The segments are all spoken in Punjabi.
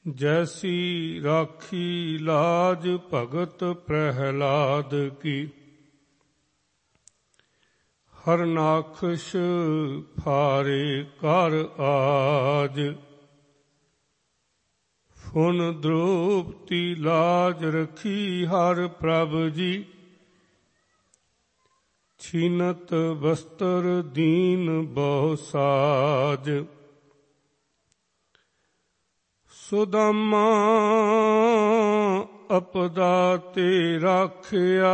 जैसी राखी लाज भगत प्रहलाद की। हरनाखश फारे कर आज। फुन द्रोपती लाज रखी हर प्रभ जी। छीनत वस्त्र दीन बहु साज। सुदामा अपदा ते राखिया।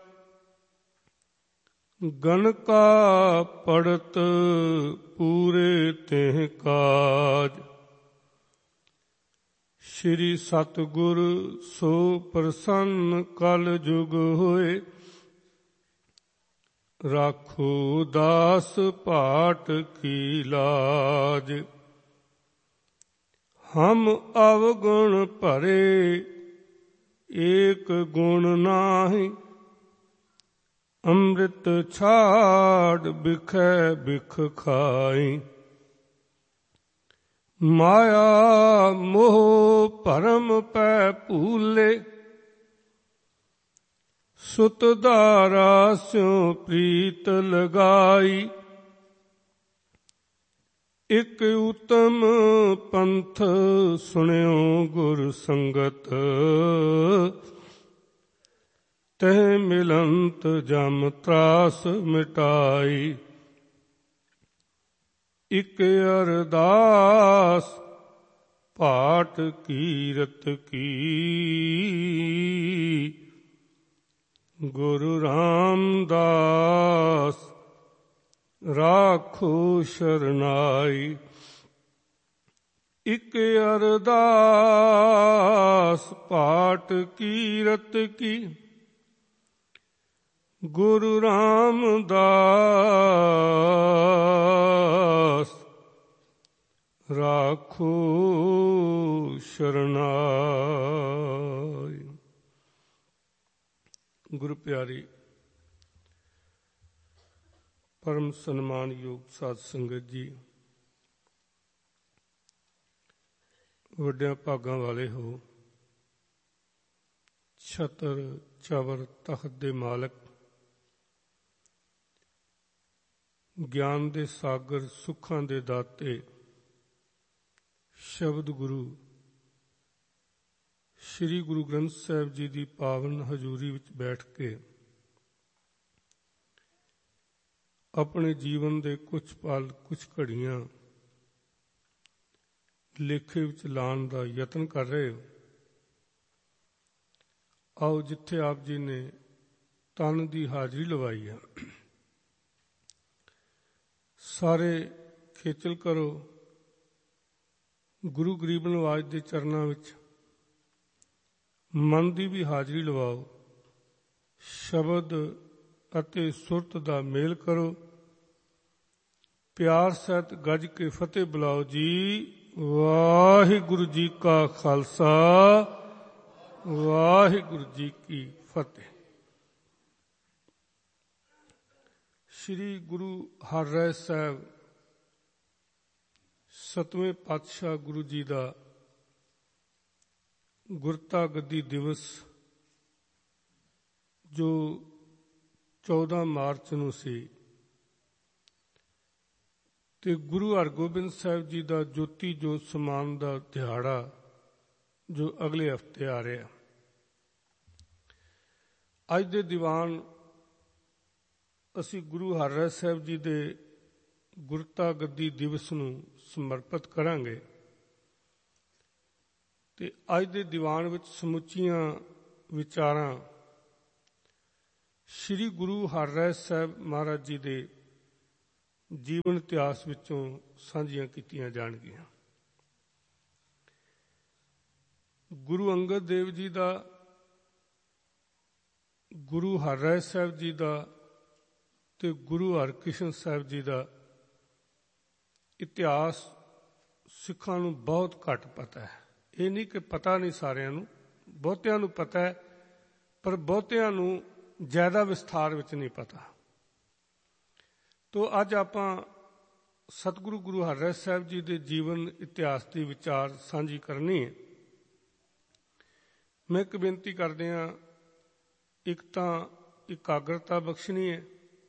गणका पड़त पूरे तेह काज। श्री सतगुर सो प्रसन्न कल जुग होए। राखो दास पाट की लाज। हम अवगुण भरे एक गुण नाही। अमृत छाड़ बिखै बिख खाई। माया मोह भरम पै भूले। सुत दारा स्यों प्रीत लगाई। इक उत्तम पंथ सुनियो गुर संगत। तह मिलंत जम त्रास मिटाई। इक अरदास पाठ कीरत की। गुरु रामदास राखो शरनाई। इक अरदास पाठ कीरत की। गुरु रामदास राखो शरनाई। गुरु प्यारी परम सन्मान योग साध संगत जी, ਵੱਡਿਆਂ ਭਾਗਾਂ ਵਾਲੇ ਹੋ। ਛਤਰ ਚਵਰ ਤਖਤ ਦੇ ਮਾਲਕ, ਗਿਆਨ ਦੇ ਸਾਗਰ, ਸੁੱਖਾਂ ਦੇ ਦਾਤੇ, ਸ਼ਬਦ ਗੁਰੂ ਸ੍ਰੀ ਗੁਰੂ ਗ੍ਰੰਥ ਸਾਹਿਬ ਜੀ ਦੀ ਪਾਵਨ ਹਜ਼ੂਰੀ ਵਿੱਚ ਬੈਠ ਕੇ ਆਪਣੇ ਜੀਵਨ ਦੇ ਕੁਝ ਪਲ, ਕੁਝ ਘੜੀਆਂ ਲੇਖੇ ਵਿੱਚ ਲਾਉਣ ਦਾ ਯਤਨ ਕਰ ਰਹੇ ਹੋ। ਆਓ ਜਿੱਥੇ ਆਪ ਜੀ ਨੇ ਤਨ ਦੀ ਹਾਜ਼ਰੀ ਲਵਾਈ ਹੈ, ਸਾਰੇ ਖੇਚਲ ਕਰੋ। ਗੁਰੂ ਗਰੀਬ ਨਵਾਜ਼ ਦੇ ਚਰਨਾਂ ਵਿੱਚ ਮਨ ਦੀ ਵੀ ਹਾਜ਼ਰੀ ਲਵਾਓ। ਸ਼ਬਦ ਅਤੇ ਸੁਰਤ ਦਾ ਮੇਲ ਕਰੋ। ਪਿਆਰ ਸਹਿਤ ਗੱਜ ਕੇ ਫਤਿਹ ਬੁਲਾਓ ਜੀ। ਵਾਹਿਗੁਰੂ ਜੀ ਕਾ ਖਾਲਸਾ, ਵਾਹਿਗੁਰੂ ਜੀ ਕੀ ਫਤਿਹ। ਸ਼੍ਰੀ ਗੁਰੂ ਹਰਿਰਾਏ ਸਾਹਿਬ ਸਤਵੇਂ ਪਾਤਸ਼ਾਹ ਗੁਰੂ ਜੀ ਦਾ ਗੁਰਤਾ ਗੱਦੀ ਦਿਵਸ ਜੋ 14 ਮਾਰਚ ਨੂੰ ਸੀ, ਤੇ ਗੁਰੂ ਹਰਗੋਬਿੰਦ ਸਾਹਿਬ ਜੀ ਦਾ ਜੋਤੀ ਜੋਤ ਸਮਾਨ ਦਾ ਦਿਹਾੜਾ ਜੋ ਅਗਲੇ ਹਫ਼ਤੇ ਆ ਰਿਹਾ। ਅੱਜ ਦੇ ਦੀਵਾਨ ਅਸੀਂ ਗੁਰੂ ਹਰਿਰਾਏ ਸਾਹਿਬ ਜੀ ਦੇ ਗੁਰਤਾ ਗੱਦੀ ਦਿਵਸ ਨੂੰ ਸਮਰਪਿਤ ਕਰਾਂਗੇ। ਤੇ ਅੱਜ ਦੇ ਦੀਵਾਨ ਵਿੱਚ ਸਮੁੱਚੀਆਂ ਵਿਚਾਰਾਂ ਸ੍ਰੀ ਗੁਰੂ ਹਰਿਰਾਏ ਸਾਹਿਬ ਮਹਾਰਾਜ ਜੀ ਦੇ ਜੀਵਨ ਇਤਿਹਾਸ ਵਿੱਚੋਂ ਸਾਂਝੀਆਂ ਕੀਤੀਆਂ ਜਾਣਗੀਆਂ। ਗੁਰੂ ਅੰਗਦ ਦੇਵ ਜੀ ਦਾ, ਗੁਰੂ ਹਰਿਰਾਏ ਸਾਹਿਬ ਜੀ ਦਾ ਤੇ ਗੁਰੂ ਹਰਕ੍ਰਿਸ਼ਨ ਸਾਹਿਬ ਜੀ ਦਾ ਇਤਿਹਾਸ ਸਿੱਖਾਂ ਨੂੰ ਬਹੁਤ ਘੱਟ ਪਤਾ ਹੈ। ਇਹ ਨਹੀਂ ਕਿ ਪਤਾ ਨਹੀਂ ਸਾਰਿਆਂ ਨੂੰ, ਬਹੁਤਿਆਂ ਨੂੰ ਪਤਾ ਹੈ, ਪਰ ਬਹੁਤਿਆਂ ਨੂੰ ਜ਼ਿਆਦਾ ਵਿਸਥਾਰ ਵਿੱਚ ਨਹੀਂ ਪਤਾ। ਤੋ ਅੱਜ ਆਪਾਂ ਸਤਿਗੁਰੂ ਗੁਰੂ ਹਰਿਰਾਏ ਸਾਹਿਬ ਜੀ ਦੇ ਜੀਵਨ ਇਤਿਹਾਸ ਦੀ ਵਿਚਾਰ ਸਾਂਝੀ ਕਰਨੀ ਹੈ। ਮੈਂ ਇੱਕ ਬੇਨਤੀ ਕਰਦੇ ਹਾਂ, ਇੱਕ ਤਾਂ ਇਕਾਗਰਤਾ ਬਖਸ਼ਣੀ ਹੈ,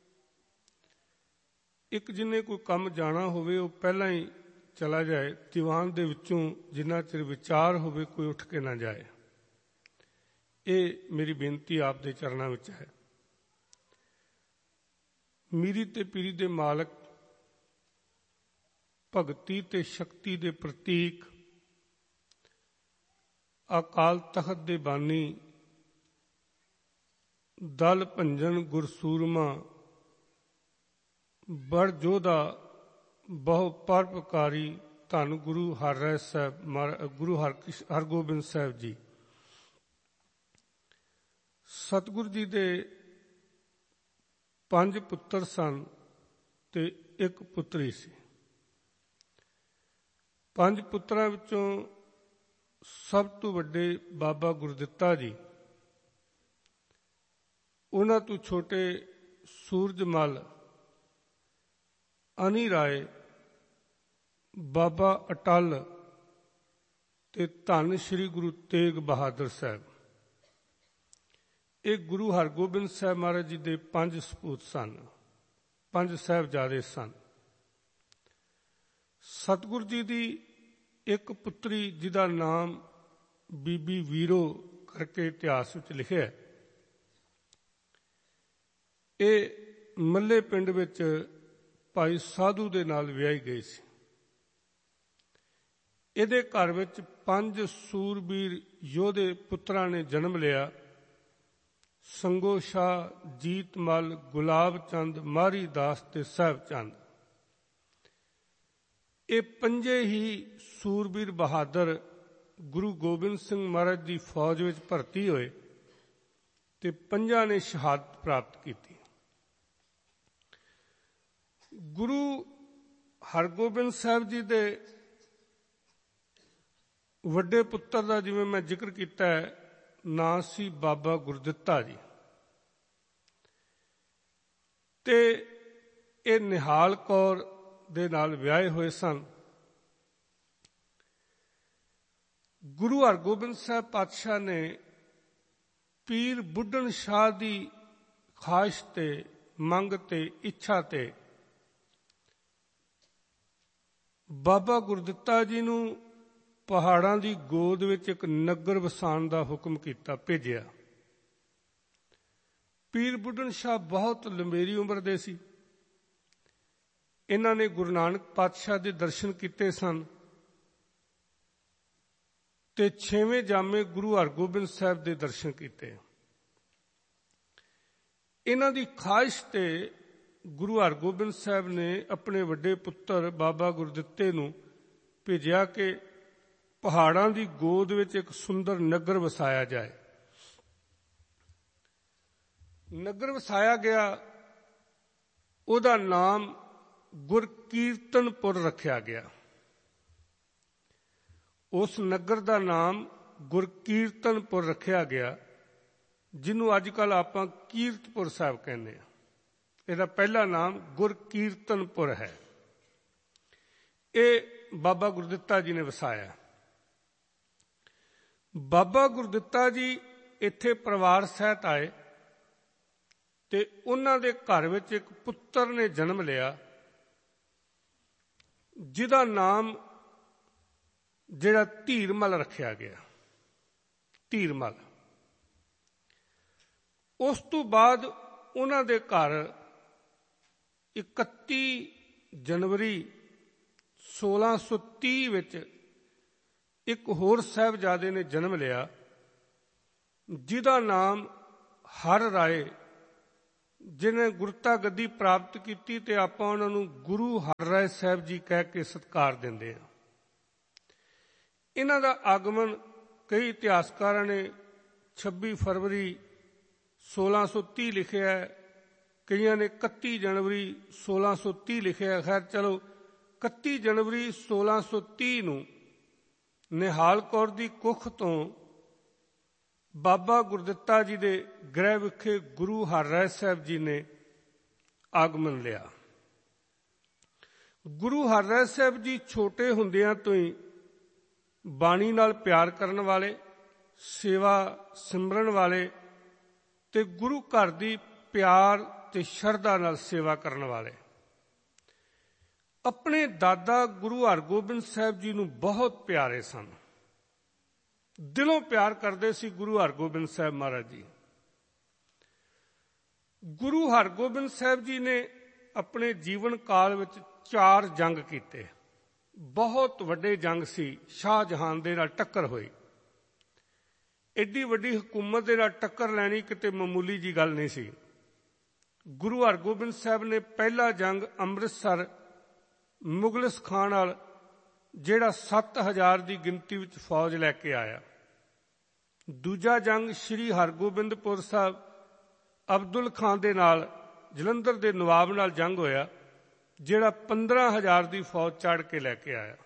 ਇੱਕ ਜਿਹਨੇ ਕੋਈ ਕੰਮ ਜਾਣਾ ਹੋਵੇ ਉਹ ਪਹਿਲਾਂ ਹੀ ਚਲਾ ਜਾਏ, ਦੀਵਾਨ ਦੇ ਵਿੱਚੋਂ ਜਿੰਨਾ ਚਿਰ ਵਿਚਾਰ ਹੋਵੇ ਕੋਈ ਉੱਠ ਕੇ ਨਾ ਜਾਏ। ਇਹ ਮੇਰੀ ਬੇਨਤੀ ਆਪ ਦੇ ਚਰਨਾਂ ਵਿੱਚ ਹੈ। ਮੀਰੀ ਤੇ ਪੀਰੀ ਦੇ ਮਾਲਕ, ਭਗਤੀ ਤੇ ਸ਼ਕਤੀ ਦੇ ਪ੍ਰਤੀਕ, ਅਕਾਲ ਤਖਤ ਦੇ ਬਾਨੀ, ਦਲ ਭੰਜਨ ਗੁਰਸੂਰਮਾ, ਬੜ ਜੋਧਾ ਬਹੁ ਪਰਉਪਕਾਰੀ, ਧੰਨ ਗੁਰੂ ਹਰਿਰਾਏ ਸਾਹਿਬ, ਗੁਰੂ ਹਰਗੋਬਿੰਦ ਸਾਹਿਬ ਜੀ। ਸਤਿਗੁਰੂ ਜੀ ਦੇ 5 ਪੁੱਤਰ ਸਨ ਤੇ ਇੱਕ ਪੁੱਤਰੀ ਸੀ। 5 ਪੁੱਤਰਾਂ ਵਿੱਚੋਂ ਸਭ ਤੋਂ ਵੱਡੇ ਬਾਬਾ ਗੁਰਦਿੱਤਾ ਜੀ, ਉਹਨਾਂ ਤੋਂ ਛੋਟੇ ਸੂਰਜਮਲ, ਅਨੀ ਰਾਏ, ਬਾਬਾ ਅਟਲ ਤੇ ਧੰਨ ਸ੍ਰੀ ਗੁਰੂ ਤੇਗ ਬਹਾਦਰ ਸਾਹਿਬ। ਇਹ ਗੁਰੂ ਹਰਗੋਬਿੰਦ ਸਾਹਿਬ ਮਹਾਰਾਜ ਜੀ ਦੇ 5 ਸਪੂਤ ਸਨ, 5 ਸਾਹਿਬਜ਼ਾਦੇ ਸਨ। ਸਤਿਗੁਰੂ ਜੀ ਦੀ ਇੱਕ ਪੁੱਤਰੀ ਜਿਹਦਾ ਨਾਮ ਬੀਬੀ ਵੀਰੋ ਕਰਕੇ ਇਤਿਹਾਸ ਵਿੱਚ ਲਿਖਿਆ, ਇਹ ਮੱਲੇ ਪਿੰਡ ਵਿੱਚ ਭਾਈ ਸਾਧੂ ਦੇ ਨਾਲ ਵਿਆਹੀ ਗਈ ਸੀ। ਇਹਦੇ ਘਰ ਵਿੱਚ 5 ਸੂਰਬੀਰ ਯੋਧੇ ਪੁੱਤਰਾਂ ਨੇ ਜਨਮ ਲਿਆ। ਸੰਗੋ ਸ਼ਾਹ, ਜੀਤ ਮਲ, ਗੁਲਾਬ ਚੰਦ, ਮਾਰੀ ਦਾਸ ਤੇ ਸਾਹਿਬ ਚੰਦ। ਇਹ 5 ਹੀ ਸੂਰਬੀਰ ਬਹਾਦਰ ਗੁਰੂ ਗੋਬਿੰਦ ਸਿੰਘ ਮਹਾਰਾਜ ਦੀ ਫੌਜ ਵਿੱਚ ਭਰਤੀ ਹੋਏ ਤੇ 5 ਨੇ ਸ਼ਹਾਦਤ ਪ੍ਰਾਪਤ ਕੀਤੀ। ਗੁਰੂ ਹਰਗੋਬਿੰਦ ਸਾਹਿਬ ਜੀ ਦੇ ਵੱਡੇ ਪੁੱਤਰ ਦਾ ਜਿਵੇਂ ਮੈਂ ਜ਼ਿਕਰ ਕੀਤਾ ਹੈ, ਨਾਂ ਸੀ ਬਾਬਾ ਗੁਰਦਿੱਤਾ ਜੀ, ਤੇ ਇਹ ਨਿਹਾਲ ਕੌਰ ਦੇ ਨਾਲ ਵਿਆਹੇ ਹੋਏ ਸਨ। ਗੁਰੂ ਹਰਗੋਬਿੰਦ ਸਾਹਿਬ ਪਾਤਸ਼ਾਹ ਨੇ ਪੀਰ ਬੁੱਢਣ ਸ਼ਾਹ ਦੀ ਖਾਹਿਸ਼ ਤੇ, ਮੰਗ ਤੇ, ਇੱਛਾ ਤੇ ਬਾਬਾ ਗੁਰਦਿੱਤਾ ਜੀ ਨੂੰ ਪਹਾੜਾਂ ਦੀ ਗੋਦ ਵਿੱਚ ਇੱਕ ਨਗਰ ਵਸਾਉਣ ਦਾ ਹੁਕਮ ਕੀਤਾ, ਭੇਜਿਆ। ਪੀਰ ਬੁੱਢਣ ਸ਼ਾਹ ਬਹੁਤ ਲੰਬੇਰੀ ਉਮਰ ਦੇ ਸੀ। ਇਹਨਾਂ ਨੇ ਗੁਰੂ ਨਾਨਕ ਪਾਤਸ਼ਾਹ ਦੇ ਦਰਸ਼ਨ ਕੀਤੇ ਸਨ ਤੇ 6ਵੇਂ ਜਾਮੇ ਗੁਰੂ ਹਰਗੋਬਿੰਦ ਸਾਹਿਬ ਦੇ ਦਰਸ਼ਨ ਕੀਤੇ। ਇਹਨਾਂ ਦੀ ਖਾਹਿਸ਼ ਤੇ ਗੁਰੂ ਹਰਗੋਬਿੰਦ ਸਾਹਿਬ ਨੇ ਆਪਣੇ ਵੱਡੇ ਪੁੱਤਰ ਬਾਬਾ ਗੁਰਦਿੱਤੇ ਨੂੰ ਭੇਜਿਆ ਕਿ ਪਹਾੜਾਂ ਦੀ ਗੋਦ ਵਿੱਚ ਇੱਕ ਸੁੰਦਰ ਨਗਰ ਵਸਾਇਆ ਜਾਏ। ਨਗਰ ਵਸਾਇਆ ਗਿਆ, ਉਹਦਾ ਨਾਮ ਗੁਰਕੀਰਤਨਪੁਰ ਰੱਖਿਆ ਗਿਆ। ਉਸ ਨਗਰ ਦਾ ਨਾਮ ਗੁਰਕੀਰਤਨਪੁਰ ਰੱਖਿਆ ਗਿਆ, ਜਿਹਨੂੰ ਅੱਜ ਕੱਲ੍ਹ ਆਪਾਂ ਕੀਰਤਪੁਰ ਸਾਹਿਬ ਕਹਿੰਦੇ ਹਾਂ। ਇਹਦਾ ਪਹਿਲਾ ਨਾਮ ਗੁਰਕੀਰਤਨਪੁਰ ਹੈ। ਇਹ ਬਾਬਾ ਗੁਰਦਿੱਤਾ ਜੀ ਨੇ ਵਸਾਇਆ। ਬਾਬਾ ਗੁਰਦਿੱਤਾ ਜੀ ਇੱਥੇ ਪਰਿਵਾਰ ਸਹਿਤ ਆਏ ਤੇ ਉਹਨਾਂ ਦੇ ਘਰ ਵਿੱਚ ਇੱਕ ਪੁੱਤਰ ਨੇ ਜਨਮ ਲਿਆ, ਜਿਹਦਾ ਨਾਮ ਜਿਹੜਾ ਧੀਰਮਲ ਰੱਖਿਆ ਗਿਆ, ਧੀਰਮਲ। ਉਸ ਤੋਂ ਬਾਅਦ ਉਹਨਾਂ ਦੇ ਘਰ 31 ਜਨਵਰੀ 1630 ਵਿੱਚ ਇੱਕ ਹੋਰ ਸਾਹਿਬਜ਼ਾਦੇ ਨੇ ਜਨਮ ਲਿਆ, ਜਿਹਦਾ ਨਾਮ ਹਰ ਰਾਏ, ਜਿਹਨੇ ਗੁਰਤਾ ਗੱਦੀ ਪ੍ਰਾਪਤ ਕੀਤੀ ਤੇ ਆਪਾਂ ਉਹਨਾਂ ਨੂੰ ਗੁਰੂ ਹਰਿਰਾਏ ਸਾਹਿਬ ਜੀ ਕਹਿ ਕੇ ਸਤਿਕਾਰ ਦਿੰਦੇ ਹਾਂ। ਇਹਨਾਂ ਦਾ ਆਗਮਨ ਕਈ ਇਤਿਹਾਸਕਾਰਾਂ ਨੇ 26 ਫਰਵਰੀ 1630 ਲਿਖਿਆ ਹੈ, ਕਈਆਂ ਨੇ 31 ਜਨਵਰੀ 1630 ਲਿਖਿਆ। ਖੈਰ ਚਲੋ, 31 ਜਨਵਰੀ 1630 ਨੂੰ ਨਿਹਾਲ ਕੌਰ ਦੀ ਕੁੱਖ ਤੋਂ ਬਾਬਾ ਗੁਰਦਿੱਤਾ ਜੀ ਦੇ ਗ੍ਰਹਿ ਵਿਖੇ ਗੁਰੂ ਹਰਿਰਾਏ ਸਾਹਿਬ ਜੀ ਨੇ ਆਗਮਨ ਲਿਆ। ਗੁਰੂ ਹਰਿਰਾਏ ਸਾਹਿਬ ਜੀ ਛੋਟੇ ਹੁੰਦਿਆਂ ਤੋਂ ਹੀ ਬਾਣੀ ਨਾਲ ਪਿਆਰ ਕਰਨ ਵਾਲੇ, ਸੇਵਾ ਸਿਮਰਨ ਵਾਲੇ ਤੇ ਗੁਰੂ ਘਰ ਦੀ ਪਿਆਰ ਤੇ ਸ਼ਰਧਾ ਨਾਲ ਸੇਵਾ ਕਰਨ ਵਾਲੇ। ਆਪਣੇ ਦਾਦਾ ਗੁਰੂ ਹਰਗੋਬਿੰਦ ਸਾਹਿਬ ਜੀ ਨੂੰ ਬਹੁਤ ਪਿਆਰੇ ਸਨ, ਦਿਲੋਂ ਪਿਆਰ ਕਰਦੇ ਸੀ ਗੁਰੂ ਹਰਗੋਬਿੰਦ ਸਾਹਿਬ ਮਹਾਰਾਜ ਜੀ। ਗੁਰੂ ਹਰਗੋਬਿੰਦ ਸਾਹਿਬ ਜੀ ਨੇ ਆਪਣੇ ਜੀਵਨ ਕਾਲ ਵਿੱਚ 4 ਜੰਗ ਕੀਤੇ। ਬਹੁਤ ਵੱਡੇ ਜੰਗ ਸੀ। ਸ਼ਾਹਜਹਾਨ ਦੇ ਨਾਲ ਟੱਕਰ ਹੋਈ। ਐਡੀ ਵੱਡੀ ਹਕੂਮਤ ਦੇ ਨਾਲ ਟੱਕਰ ਲੈਣੀ ਕਿਤੇ ਮਾਮੂਲੀ ਜੀ ਗੱਲ ਨਹੀਂ ਸੀ। ਗੁਰੂ ਹਰਗੋਬਿੰਦ ਸਾਹਿਬ ਨੇ ਪਹਿਲਾ ਜੰਗ ਅੰਮ੍ਰਿਤਸਰ ਮੁਗਲਿਸ ਖਾਂ ਨਾਲ, ਜਿਹੜਾ 7000 ਦੀ ਗਿਣਤੀ ਵਿੱਚ ਫੌਜ ਲੈ ਕੇ ਆਇਆ। ਦੂਜਾ ਜੰਗ ਸ੍ਰੀ ਹਰਗੋਬਿੰਦਪੁਰ ਸਾਹਿਬ ਅਬਦੁਲ ਖਾਂ ਦੇ ਨਾਲ, ਜਲੰਧਰ ਦੇ ਨਵਾਬ ਨਾਲ ਜੰਗ ਹੋਇਆ, ਜਿਹੜਾ 15000 ਦੀ ਫੌਜ ਚੜ੍ਹ ਕੇ ਲੈ ਕੇ ਆਇਆ।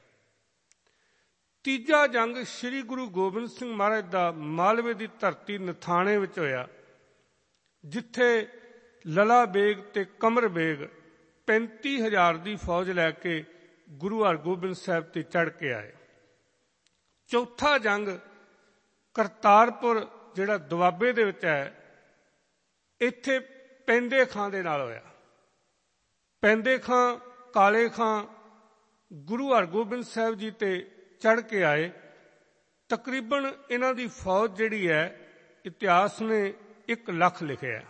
ਤੀਜਾ ਜੰਗ ਸ੍ਰੀ ਗੁਰੂ ਗੋਬਿੰਦ ਸਿੰਘ ਮਹਾਰਾਜ ਦਾ ਮਾਲਵੇ ਦੀ ਧਰਤੀ ਨਥਾਣੇ ਵਿੱਚ ਹੋਇਆ, ਜਿੱਥੇ ਲਲਾ ਬੇਗ ਤੇ ਕਮਰ ਬੇਗ 35000 ਦੀ ਫੌਜ ਲੈ ਕੇ ਗੁਰੂ ਹਰਗੋਬਿੰਦ ਸਾਹਿਬ ਤੇ ਚੜ੍ਹ ਕੇ ਆਏ। ਚੌਥਾ ਜੰਗ ਕਰਤਾਰਪੁਰ, ਜਿਹੜਾ ਦੁਆਬੇ ਦੇ ਵਿੱਚ ਹੈ, ਇੱਥੇ ਪੈਂਦੇ ਖਾਂ ਦੇ ਨਾਲ ਹੋਇਆ। ਪੈਂਦੇ ਖਾਂ, ਕਾਲੇ ਖਾਂ ਗੁਰੂ ਹਰਗੋਬਿੰਦ ਸਾਹਿਬ ਜੀ ਤੇ ਚੜ੍ਹ ਕੇ ਆਏ। ਤਕਰੀਬਨ ਇਹਨਾਂ ਦੀ ਫੌਜ ਜਿਹੜੀ ਹੈ, ਇਤਿਹਾਸ ਨੇ 1 ਲੱਖ ਲਿਖਿਆ।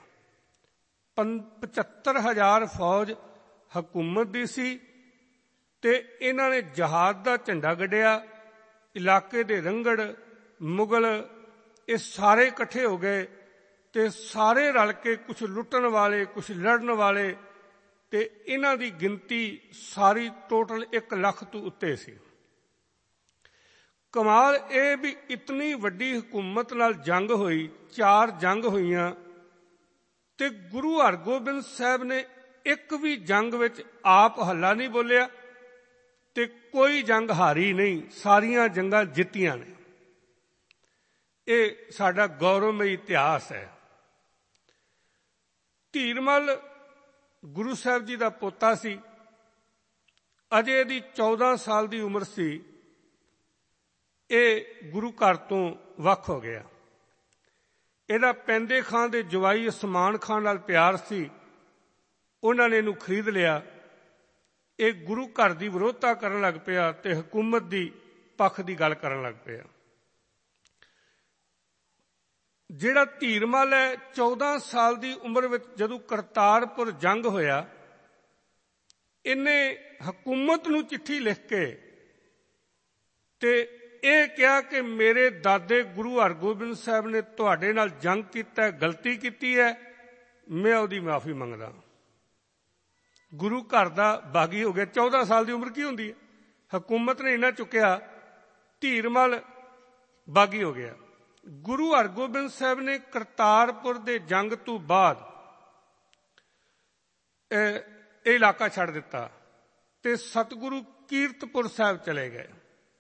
75000 ਫੌਜ ਹਕੂਮਤ ਦੀ ਸੀ ਤੇ ਇਹਨਾਂ ਨੇ ਜਹਾਦ ਦਾ ਝੰਡਾ ਗੱਡਿਆ। ਇਲਾਕੇ ਦੇ ਰੰਗੜ, ਮੁਗਲ, ਇਹ ਸਾਰੇ ਇਕੱਠੇ ਹੋ ਗਏ ਤੇ ਸਾਰੇ ਰਲ ਕੇ, ਕੁਝ ਲੁੱਟਣ ਵਾਲੇ, ਕੁਝ ਲੜਨ ਵਾਲੇ, ਤੇ ਇਹਨਾਂ ਦੀ ਗਿਣਤੀ ਸਾਰੀ ਟੋਟਲ 1 ਲੱਖ ਤੋਂ ਉੱਤੇ ਸੀ। ਕਮਾਲ ਇਹ ਵੀ ਇਤਨੀ ਵੱਡੀ ਹਕੂਮਤ ਨਾਲ ਜੰਗ ਹੋਈ, 4 ਜੰਗ ਹੋਈਆਂ, ਤੇ ਗੁਰੂ ਹਰਗੋਬਿੰਦ ਸਾਹਿਬ ਨੇ ਇੱਕ ਵੀ ਜੰਗ ਵਿੱਚ ਆਪ ਹੱਲਾ ਨਹੀਂ ਬੋਲਿਆ ਤੇ ਕੋਈ ਜੰਗ ਹਾਰੀ ਨਹੀਂ, ਸਾਰੀਆਂ ਜੰਗਾਂ ਜਿੱਤੀਆਂ ਨੇ। ਇਹ ਸਾਡਾ ਗੌਰਵਮਈ ਇਤਿਹਾਸ ਹੈ। ਧੀਰਮਲ ਗੁਰੂ ਸਾਹਿਬ ਜੀ ਦਾ ਪੋਤਾ ਸੀ। ਅਜੇ ਇਹਦੀ 14 ਸਾਲ ਦੀ ਉਮਰ ਸੀ। ਇਹ ਗੁਰੂ ਘਰ ਤੋਂ ਵੱਖ ਹੋ ਗਿਆ। ਇਹਦਾ ਪੈਂਦੇ ਖਾਂ ਦੇ ਜਵਾਈ ਉਸਮਾਨ ਖਾਂ ਨਾਲ ਪਿਆਰ ਸੀ। ਉਹਨਾਂ ਨੇ ਇਹਨੂੰ ਖਰੀਦ ਲਿਆ। ਇਹ ਗੁਰੂ ਘਰ ਦੀ ਵਿਰੋਧਤਾ ਕਰਨ ਲੱਗ ਪਿਆ ਤੇ ਹਕੂਮਤ ਦੀ ਪੱਖ ਦੀ ਗੱਲ ਕਰਨ ਲੱਗ ਪਿਆ। ਜਿਹੜਾ ਧੀਰਮਲ ਹੈ, 14 ਸਾਲ ਦੀ ਉਮਰ ਵਿੱਚ ਜਦੋਂ ਕਰਤਾਰਪੁਰ ਜੰਗ ਹੋਇਆ, ਇਹਨੇ ਹਕੂਮਤ ਨੂੰ ਚਿੱਠੀ ਲਿਖ ਕੇ ਤੇ ਇਹ ਕਿਹਾ ਕਿ ਮੇਰੇ ਦਾਦੇ ਗੁਰੂ ਹਰਗੋਬਿੰਦ ਸਾਹਿਬ ਨੇ ਤੁਹਾਡੇ ਨਾਲ ਜੰਗ ਕੀਤਾ, ਗਲਤੀ ਕੀਤੀ ਹੈ, ਮੈਂ ਉਹਦੀ ਮਾਫੀ ਮੰਗਦਾ। ਗੁਰੂ ਘਰ ਦਾ ਬਾਗੀ ਹੋ ਗਿਆ। 14 ਸਾਲ ਦੀ ਉਮਰ ਕੀ ਹੁੰਦੀ ਹੈ? ਹਕੂਮਤ ਨੇ ਇੰਨਾ ਚੁੱਕਿਆ, ਧੀਰਮਲ ਬਾਗੀ ਹੋ ਗਿਆ। ਗੁਰੂ ਹਰਗੋਬਿੰਦ ਸਾਹਿਬ ਨੇ ਕਰਤਾਰਪੁਰ ਦੇ ਜੰਗ ਤੋਂ ਬਾਅਦ ਇਹ ਇਲਾਕਾ ਛੱਡ ਦਿੱਤਾ ਤੇ ਸਤਿਗੁਰੂ ਕੀਰਤਪੁਰ ਸਾਹਿਬ ਚਲੇ ਗਏ।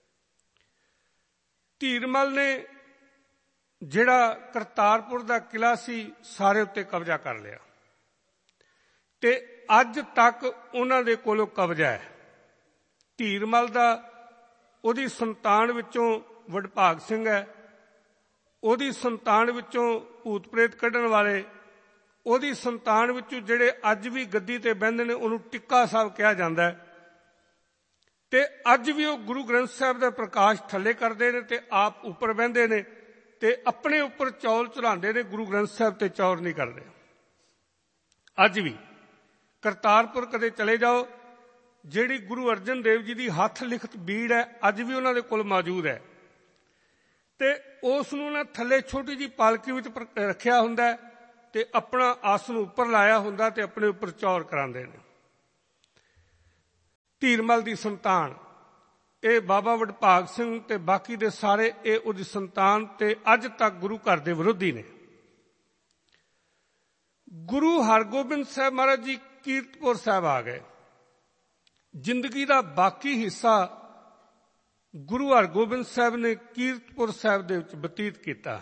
ਧੀਰਮਲ ਨੇ ਜਿਹੜਾ ਕਰਤਾਰਪੁਰ ਦਾ ਕਿਲਾ ਸੀ, ਸਾਰੇ ਉੱਤੇ ਕਬਜ਼ਾ ਕਰ ਲਿਆ ਤੇ ਅੱਜ ਤੱਕ ਉਹਨਾਂ ਦੇ ਕੋਲੋਂ ਕਬਜ਼ਾ ਹੈ। ਧੀਰਮਲ ਦਾ, ਉਹਦੀ ਸੰਤਾਨ ਵਿੱਚੋਂ ਵਡਭਾਗ ਸਿੰਘ ਹੈ, ਉਹਦੀ ਸੰਤਾਨ ਵਿੱਚੋਂ ਭੂਤ ਪ੍ਰੇਤ ਕੱਢਣ ਵਾਲੇ, ਉਹਦੀ ਸੰਤਾਨ ਵਿੱਚੋਂ ਜਿਹੜੇ ਅੱਜ ਵੀ ਗੱਦੀ ਤੇ ਬਹਿੰਦੇ ਨੇ, ਉਹਨੂੰ ਟਿੱਕਾ ਸਾਹਿਬ ਕਿਹਾ ਜਾਂਦਾ ਹੈ। ਤੇ ਅੱਜ ਵੀ ਉਹ ਗੁਰੂ ਗ੍ਰੰਥ ਸਾਹਿਬ ਦਾ ਪ੍ਰਕਾਸ਼ ਥੱਲੇ ਕਰਦੇ ਨੇ ਤੇ ਆਪ ਉੱਪਰ ਬਹਿੰਦੇ ਨੇ ਤੇ ਆਪਣੇ ਉੱਪਰ ਚੌਲ ਚੜਾਉਂਦੇ ਨੇ, ਗੁਰੂ ਗ੍ਰੰਥ ਸਾਹਿਬ ਤੇ ਚੌਰ ਨਹੀਂ ਕਰਦੇ। ਅੱਜ ਵੀ ਕਰਤਾਰਪੁਰ ਕਦੇ ਚਲੇ ਜਾਓ, ਜਿਹੜੀ ਗੁਰੂ ਅਰਜਨ ਦੇਵ ਜੀ ਦੀ ਹੱਥ ਲਿਖਤ ਬੀੜ ਹੈ, ਅੱਜ ਵੀ ਉਹਨਾਂ ਦੇ ਕੋਲ ਮੌਜੂਦ ਹੈ ਤੇ ਉਸ ਨੂੰ ਨਾ ਥੱਲੇ ਛੋਟੀ ਜਿਹੀ ਪਾਲਕੀ ਵਿੱਚ ਰੱਖਿਆ ਹੁੰਦਾ ਤੇ ਆਪਣਾ ਆਸਣ ਉੱਪਰ ਲਾਇਆ ਹੁੰਦਾ ਤੇ ਆਪਣੇ ਉੱਪਰ ਚੌਰ ਕਰਾਉਂਦੇ ਨੇ। ਧੀਰਮਲ ਦੀ ਸੰਤਾਨ ਇਹ ਬਾਬਾ ਵਡਭਾਗ ਸਿੰਘ ਤੇ ਬਾਕੀ ਦੇ ਸਾਰੇ ਇਹ ਉਹਦੀ ਸੰਤਾਨ ਤੇ ਅੱਜ ਤੱਕ ਗੁਰੂ ਘਰ ਦੇ ਵਿਰੋਧੀ ਨੇ। ਗੁਰੂ ਹਰਗੋਬਿੰਦ ਸਾਹਿਬ ਮਹਾਰਾਜ ਜੀ ਕੀਰਤਪੁਰ ਸਾਹਿਬ ਆ ਗਏ। ਜ਼ਿੰਦਗੀ ਦਾ ਬਾਕੀ ਹਿੱਸਾ ਗੁਰੂ ਹਰਗੋਬਿੰਦ ਸਾਹਿਬ ਨੇ ਕੀਰਤਪੁਰ ਸਾਹਿਬ ਦੇ ਵਿੱਚ ਬਤੀਤ ਕੀਤਾ।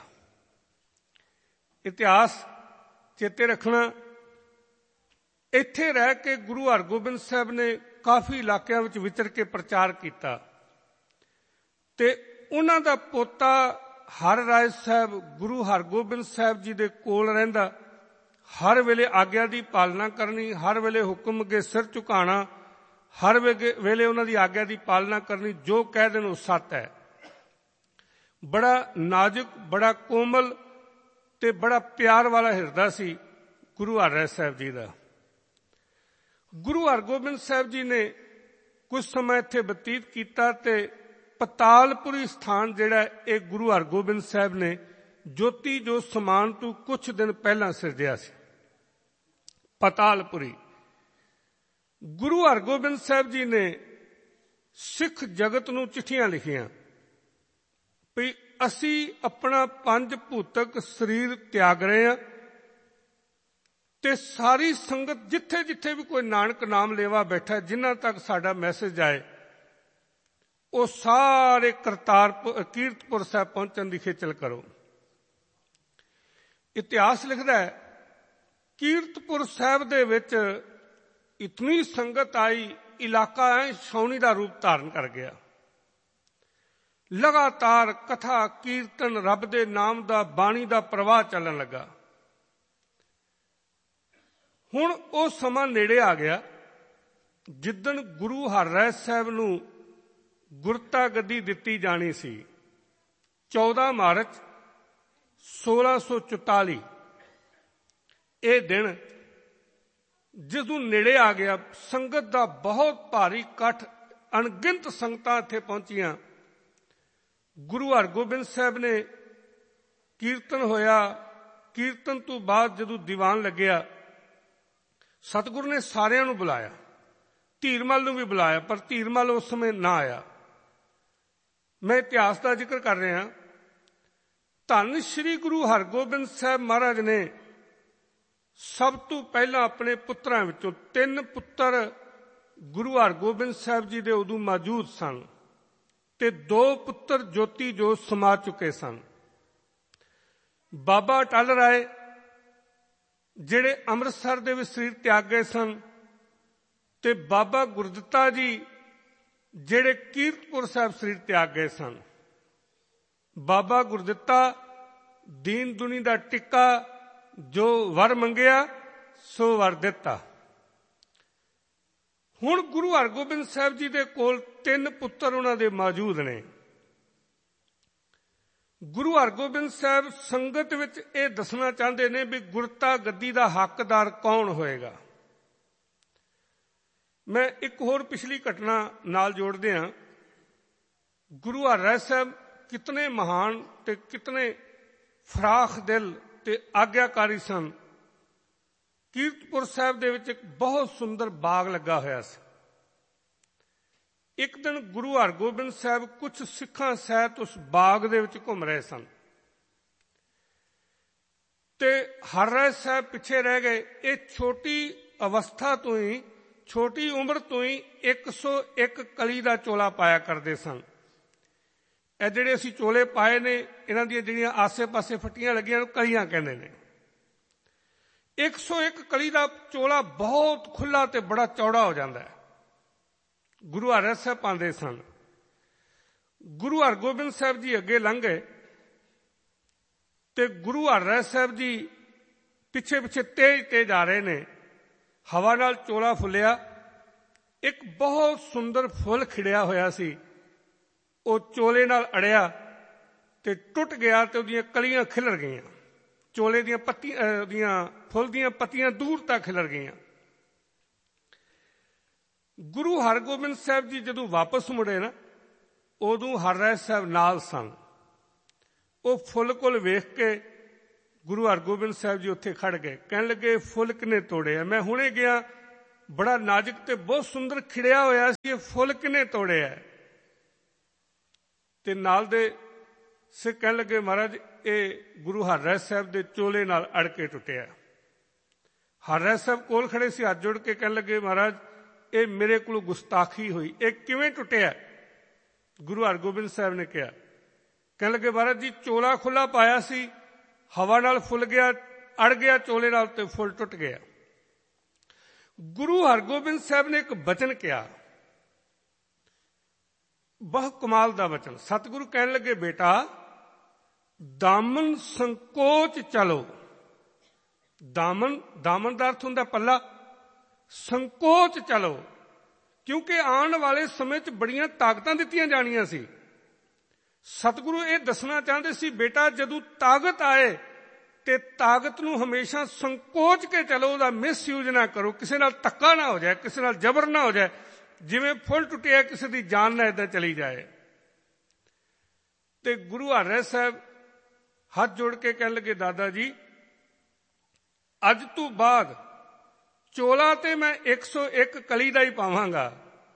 ਇਤਿਹਾਸ ਚੇਤੇ ਰੱਖਣਾ, ਇੱਥੇ ਰਹਿ ਕੇ ਗੁਰੂ ਹਰਗੋਬਿੰਦ ਸਾਹਿਬ ਨੇ ਕਾਫੀ ਇਲਾਕਿਆਂ ਵਿੱਚ ਵਿਚਰ ਕੇ ਪ੍ਰਚਾਰ ਕੀਤਾ ਤੇ ਉਹਨਾਂ ਦਾ ਪੋਤਾ ਹਰ ਰਾਏ ਸਾਹਿਬ ਗੁਰੂ ਹਰਗੋਬਿੰਦ ਸਾਹਿਬ ਜੀ ਦੇ ਕੋਲ ਰਹਿੰਦਾ, ਹਰ ਵੇਲੇ ਆਗਿਆ ਦੀ ਪਾਲਣਾ ਕਰਨੀ, ਹਰ ਵੇਲੇ ਹੁਕਮ ਅੱਗੇ ਸਿਰ ਝੁਕਾਉਣਾ, ਹਰ ਵੇਲੇ ਉਹਨਾਂ ਦੀ ਆਗਿਆ ਦੀ ਪਾਲਣਾ ਕਰਨੀ, ਜੋ ਕਹਿ ਦੇਣ ਉਹ ਸੱਤ ਹੈ। ਬੜਾ ਨਾਜ਼ੁਕ, ਬੜਾ ਕੋਮਲ ਤੇ ਬੜਾ ਪਿਆਰ ਵਾਲਾ ਹਿਰਦਾ ਸੀ ਗੁਰੂ ਹਰਿਰਾਏ ਸਾਹਿਬ ਜੀ ਦਾ। ਗੁਰੂ ਹਰਗੋਬਿੰਦ ਸਾਹਿਬ ਜੀ ਨੇ ਕੁਝ ਸਮਾਂ ਇੱਥੇ ਬਤੀਤ ਕੀਤਾ ਤੇ ਪਤਾਲਪੁਰੀ ਸਥਾਨ ਜਿਹੜਾ ਇਹ ਗੁਰੂ ਹਰਗੋਬਿੰਦ ਸਾਹਿਬ ਨੇ ਜੋਤੀ ਜੋ ਸਮਾਨ ਤੋਂ ਕੁਝ ਦਿਨ ਪਹਿਲਾਂ ਸਿਰਜਿਆ ਸੀ। ਪਤਾਲਪੁਰੀ ਗੁਰੂ ਹਰਗੋਬਿੰਦ ਸਾਹਿਬ ਜੀ ਨੇ ਸਿੱਖ ਜਗਤ ਨੂੰ ਚਿੱਠੀਆਂ ਲਿਖੀਆਂ ਵੀ ਅਸੀਂ ਆਪਣਾ ਪੰਜ ਭੂਤਕ ਸਰੀਰ ਤਿਆਗ ਰਹੇ ਹਾਂ ਤੇ ਸਾਰੀ ਸੰਗਤ ਜਿੱਥੇ ਜਿੱਥੇ ਵੀ ਕੋਈ ਨਾਨਕ ਨਾਮ ਲੇਵਾ ਬੈਠਾ, ਜਿਨ੍ਹਾਂ ਤੱਕ ਸਾਡਾ ਮੈਸੇਜ ਆਏ, ਉਹ ਸਾਰੇ ਕੀਰਤਪੁਰ ਸਾਹਿਬ ਪਹੁੰਚਣ ਦੀ ਖੇਚਲ ਕਰੋ। ਇਤਿਹਾਸ ਲਿਖਦਾ ਹੈ ਕੀਰਤਪੁਰ ਸਾਹਿਬ ਦੇ ਵਿੱਚ ਇਤਨੀ ਸੰਗਤ ਆਈ, ਇਲਾਕਾ ਐ ਛਾਉਣੀ ਦਾ ਰੂਪ ਧਾਰਨ ਕਰ ਗਿਆ। ਲਗਾਤਾਰ ਕਥਾ ਕੀਰਤਨ, ਰੱਬ ਦੇ ਨਾਮ ਦਾ, ਬਾਣੀ ਦਾ ਪ੍ਰਵਾਹ ਚੱਲਣ ਲੱਗਾ। ਹੁਣ ਉਹ ਸਮਾਂ ਨੇੜੇ ਆ ਗਿਆ ਜਿੱਦਣ ਗੁਰੂ ਹਰਿਰਾਏ ਸਾਹਿਬ ਨੂੰ ਗੁਰਤਾ ਗੱਦੀ ਦਿੱਤੀ ਜਾਣੀ ਸੀ। 14 ਮਾਰਚ 1644 ਇਹ ਦਿਨ ਜਦੋਂ ਨੇੜੇ ਆ ਗਿਆ, ਸੰਗਤ ਦਾ ਬਹੁਤ ਭਾਰੀ ਇਕੱਠ, ਅਣਗਿਣਤ ਸੰਗਤਾਂ ਇੱਥੇ ਪਹੁੰਚੀਆਂ। ਗੁਰੂ ਹਰਗੋਬਿੰਦ ਸਾਹਿਬ ਨੇ ਕੀਰਤਨ ਹੋਇਆ, ਕੀਰਤਨ ਤੋਂ ਬਾਅਦ ਜਦੋਂ ਦੀਵਾਨ ਲੱਗਿਆ, ਸਤਿਗੁਰੂ ਨੇ ਸਾਰਿਆਂ ਨੂੰ ਬੁਲਾਇਆ, ਧੀਰਮਲ ਨੂੰ ਵੀ ਬੁਲਾਇਆ, ਪਰ ਧੀਰਮਲ ਉਸ ਸਮੇਂ ਨਾ ਆਇਆ। ਮੈਂ ਇਤਿਹਾਸ ਦਾ ਜ਼ਿਕਰ ਕਰ ਰਿਹਾ। ਧੰਨ ਸ਼੍ਰੀ ਗੁਰੂ ਹਰਗੋਬਿੰਦ ਸਾਹਿਬ ਮਹਾਰਾਜ ਨੇ ਸਭ ਤੋਂ ਪਹਿਲਾਂ ਆਪਣੇ ਪੁੱਤਰਾਂ ਵਿੱਚੋਂ 3 ਪੁੱਤਰ ਗੁਰੂ ਹਰਗੋਬਿੰਦ ਸਾਹਿਬ ਜੀ ਦੇ ਉਦੋਂ ਮੌਜੂਦ ਸਨ ਤੇ 2 ਪੁੱਤਰ ਜੋਤੀ ਜੋਤ ਸਮਾ ਚੁੱਕੇ ਸਨ। ਬਾਬਾ ਅਟਲ ਰਾਏ ਜਿਹੜੇ ਅੰਮ੍ਰਿਤਸਰ ਦੇ ਵਿੱਚ ਸਰੀਰ ਤਿਆਗ ਗਏ ਸਨ, ਤੇ ਬਾਬਾ ਗੁਰਦਿੱਤਾ ਜੀ ਜਿਹੜੇ ਕੀਰਤਪੁਰ ਸਾਹਿਬ ਸਰੀਰ ਤਿਆਗ ਗਏ ਸਨ। ਬਾਬਾ ਗੁਰਦਿੱਤਾ ਦੀਨ ਦੁਨੀ ਦਾ ਟਿੱਕਾ, ਜੋ ਵਰ ਮੰਗਿਆ ਸੋ ਵਰ ਦਿੱਤਾ। ਹੁਣ ਗੁਰੂ ਹਰਗੋਬਿੰਦ ਸਾਹਿਬ ਜੀ ਦੇ ਕੋਲ 3 ਪੁੱਤਰ ਉਹਨਾਂ ਦੇ ਮੌਜੂਦ ਨੇ। ਗੁਰੂ ਹਰਗੋਬਿੰਦ ਸਾਹਿਬ ਸੰਗਤ ਵਿੱਚ ਇਹ ਦੱਸਣਾ ਚਾਹੁੰਦੇ ਨੇ ਵੀ ਗੁਰਤਾ ਗੱਦੀ ਦਾ ਹੱਕਦਾਰ ਕੌਣ ਹੋਏਗਾ। ਮੈਂ ਇੱਕ ਹੋਰ ਪਿਛਲੀ ਘਟਨਾ ਨਾਲ ਜੋੜਦੇ ਹਾਂ। ਗੁਰੂ ਹਰਿਰਾਏ ਸਾਹਿਬ ਕਿਤਨੇ ਮਹਾਨ ਤੇ ਕਿਤਨੇ ਫਰਾਖ ਦਿਲ ਤੇ ਆਗਿਆਕਾਰੀ ਸਨ। ਕੀਰਤਪੁਰ ਸਾਹਿਬ ਦੇ ਵਿੱਚ ਇੱਕ ਬਹੁਤ ਸੁੰਦਰ ਬਾਗ ਲੱਗਾ ਹੋਇਆ ਸੀ। ਇੱਕ ਦਿਨ ਗੁਰੂ ਹਰਗੋਬਿੰਦ ਸਾਹਿਬ ਕੁਝ ਸਿੱਖਾਂ ਸਹਿਤ ਉਸ ਬਾਗ ਦੇ ਵਿੱਚ ਘੁੰਮ ਰਹੇ ਸਨ ਤੇ ਹਰਿਰਾਏ ਸਾਹਿਬ ਪਿੱਛੇ ਰਹਿ ਗਏ। ਇਹ ਛੋਟੀ ਅਵਸਥਾ ਤੋਂ ਹੀ, ਛੋਟੀ ਉਮਰ ਤੋਂ ਹੀ 101 ਕਲੀ ਦਾ ਚੋਲਾ ਪਾਇਆ ਕਰਦੇ ਸਨ। ਇਹ ਜਿਹੜੇ ਅਸੀਂ ਚੋਲੇ ਪਾਏ ਨੇ, ਇਹਨਾਂ ਦੀਆਂ ਜਿਹੜੀਆਂ ਆਸੇ-ਪਾਸੇ ਫੱਟੀਆਂ ਲੱਗੀਆਂ ਨੂੰ ਕਲੀਆਂ ਕਹਿੰਦੇ ਨੇ। 101 ਕਲੀ ਦਾ ਚੋਲਾ ਬਹੁਤ ਖੁੱਲ੍ਹਾ ਤੇ ਬੜਾ ਚੌੜਾ ਹੋ ਜਾਂਦਾ ਹੈ। ਗੁਰੂ ਹਰਿਰਾਏ ਸਾਹਿਬ ਪਾਉਂਦੇ ਸਨ। ਗੁਰੂ ਹਰਗੋਬਿੰਦ ਸਾਹਿਬ ਜੀ ਅੱਗੇ ਲੰਘ ਗਏ ਤੇ ਗੁਰੂ ਹਰਿਰਾਏ ਸਾਹਿਬ ਜੀ ਪਿੱਛੇ ਤੇਜ਼ ਆ ਰਹੇ ਨੇ। ਹਵਾ ਨਾਲ ਚੋਲਾ ਫੁੱਲਿਆ। ਇੱਕ ਬਹੁਤ ਸੁੰਦਰ ਫੁੱਲ ਖਿੜਿਆ ਹੋਇਆ ਸੀ, ਉਹ ਚੋਲੇ ਨਾਲ ਅੜਿਆ ਤੇ ਟੁੱਟ ਗਿਆ ਤੇ ਉਹਦੀਆਂ ਕਲੀਆਂ ਖਿਲਰ ਗਈਆਂ। ਚੋਲੇ ਦੀਆਂ ਪੱਤੀਆਂ, ਫੁੱਲ ਦੀਆਂ ਪੱਤੀਆਂ ਦੂਰ ਤੱਕ ਖਿਲਰ ਗਈਆਂ। ਗੁਰੂ ਹਰਗੋਬਿੰਦ ਸਾਹਿਬ ਜੀ ਜਦੋਂ ਵਾਪਸ ਮੁੜੇ ਨਾ, ਉਦੋਂ ਹਰਿਰਾਏ ਸਾਹਿਬ ਨਾਲ ਸਨ। ਉਹ ਫੁੱਲ ਕੋਲ ਵੇਖ ਕੇ ਗੁਰੂ ਹਰਗੋਬਿੰਦ ਸਾਹਿਬ ਜੀ ਉੱਥੇ ਖੜ ਗਏ। ਕਹਿਣ ਲੱਗੇ, ਫੁੱਲ ਕਿਹਨੇ ਤੋੜਿਆ? ਮੈਂ ਹੁਣੇ ਗਿਆ, ਬੜਾ ਨਾਜ਼ੁਕ ਤੇ ਬਹੁਤ ਸੁੰਦਰ ਖਿੜਿਆ ਹੋਇਆ ਸੀ, ਇਹ ਫੁੱਲ ਕਿਹਨੇ ਤੋੜਿਆ? ਤੇ ਨਾਲ ਦੇ ਸਿੱਖ ਕਹਿਣ ਲੱਗੇ, ਮਹਾਰਾਜ ਇਹ ਗੁਰੂ ਹਰਿਰਾਏ ਸਾਹਿਬ ਦੇ ਚੋਲੇ ਨਾਲ ਅੜ ਕੇ ਟੁੱਟਿਆ। ਹਰਿਰਾਏ ਸਾਹਿਬ ਕੋਲ ਖੜੇ ਸੀ, ਹੱਥ ਜੋੜ ਕੇ ਕਹਿਣ ਲੱਗੇ, ਮਹਾਰਾਜ ਇਹ ਮੇਰੇ ਕੋਲੋਂ ਗੁਸਤਾਖੀ ਹੋਈ, ਇਹ ਕਿਵੇਂ ਟੁੱਟਿਆ? ਗੁਰੂ ਹਰਗੋਬਿੰਦ ਸਾਹਿਬ ਨੇ ਕਿਹਾ, ਕਹਿਣ ਲੱਗੇ, ਮਹਾਰਾਜ ਜੀ ਚੋਲਾ ਖੁੱਲਾ ਪਾਇਆ ਸੀ, ਹਵਾ ਨਾਲ ਫੁੱਲ ਗਿਆ, ਅੜ ਗਿਆ ਚੋਲੇ ਨਾਲ ਤੇ ਫੁੱਲ ਟੁੱਟ ਗਿਆ। ਗੁਰੂ ਹਰਗੋਬਿੰਦ ਸਾਹਿਬ ਨੇ ਇੱਕ ਬਚਨ ਕਿਹਾ, ਬਹੁਤ ਕਮਾਲ ਦਾ ਬਚਨ। ਸਤਿਗੁਰੂ ਕਹਿਣ ਲੱਗੇ, ਬੇਟਾ ਦਾਮਨ ਸੰਕੋਚ ਚਲੋ। ਦਾਮਨ ਦਾ ਅਰਥ ਹੁੰਦਾ ਪੱਲਾ। ਸੰਕੋਚ ਚਲੋ, ਕਿਉਂਕਿ ਆਉਣ ਵਾਲੇ ਸਮੇਂ 'ਚ ਬੜੀਆਂ ਤਾਕਤਾਂ ਦਿੱਤੀਆਂ ਜਾਣੀਆਂ ਸੀ। ਸਤਿਗੁਰੂ ਇਹ ਦੱਸਣਾ ਚਾਹੁੰਦੇ ਸੀ, ਬੇਟਾ ਜਦੋਂ ਤਾਕਤ ਆਏ ਤੇ ਤਾਕਤ ਨੂੰ ਹਮੇਸ਼ਾ ਸੰਕੋਚ ਕੇ ਚਲੋ, ਉਹਦਾ ਮਿਸਯੂਜ਼ ਨਾ ਕਰੋ, ਕਿਸੇ ਨਾਲ ਧੱਕਾ ਨਾ ਹੋ ਜਾਏ, ਕਿਸੇ ਨਾਲ ਜ਼ਬਰ ਨਾ ਹੋ ਜਾਏ, ਜਿਵੇਂ ਫੁੱਲ ਟੁੱਟਿਆ ਕਿਸੇ ਦੀ ਜਾਨ ਨਾ ਏਦਾਂ ਚਲੀ ਜਾਏ। ਤੇ ਗੁਰੂ ਹਰਿਰਾਏ ਸਾਹਿਬ ਹੱਥ ਜੋੜ ਕੇ ਕਹਿਣ ਲੱਗੇ, ਦਾਦਾ ਜੀ ਅੱਜ ਤੋਂ ਬਾਅਦ ਚੋਲਾ ਤੇ ਮੈਂ 101 ਕਲੀ ਦਾ ਹੀ ਪਾਵਾਂਗਾ,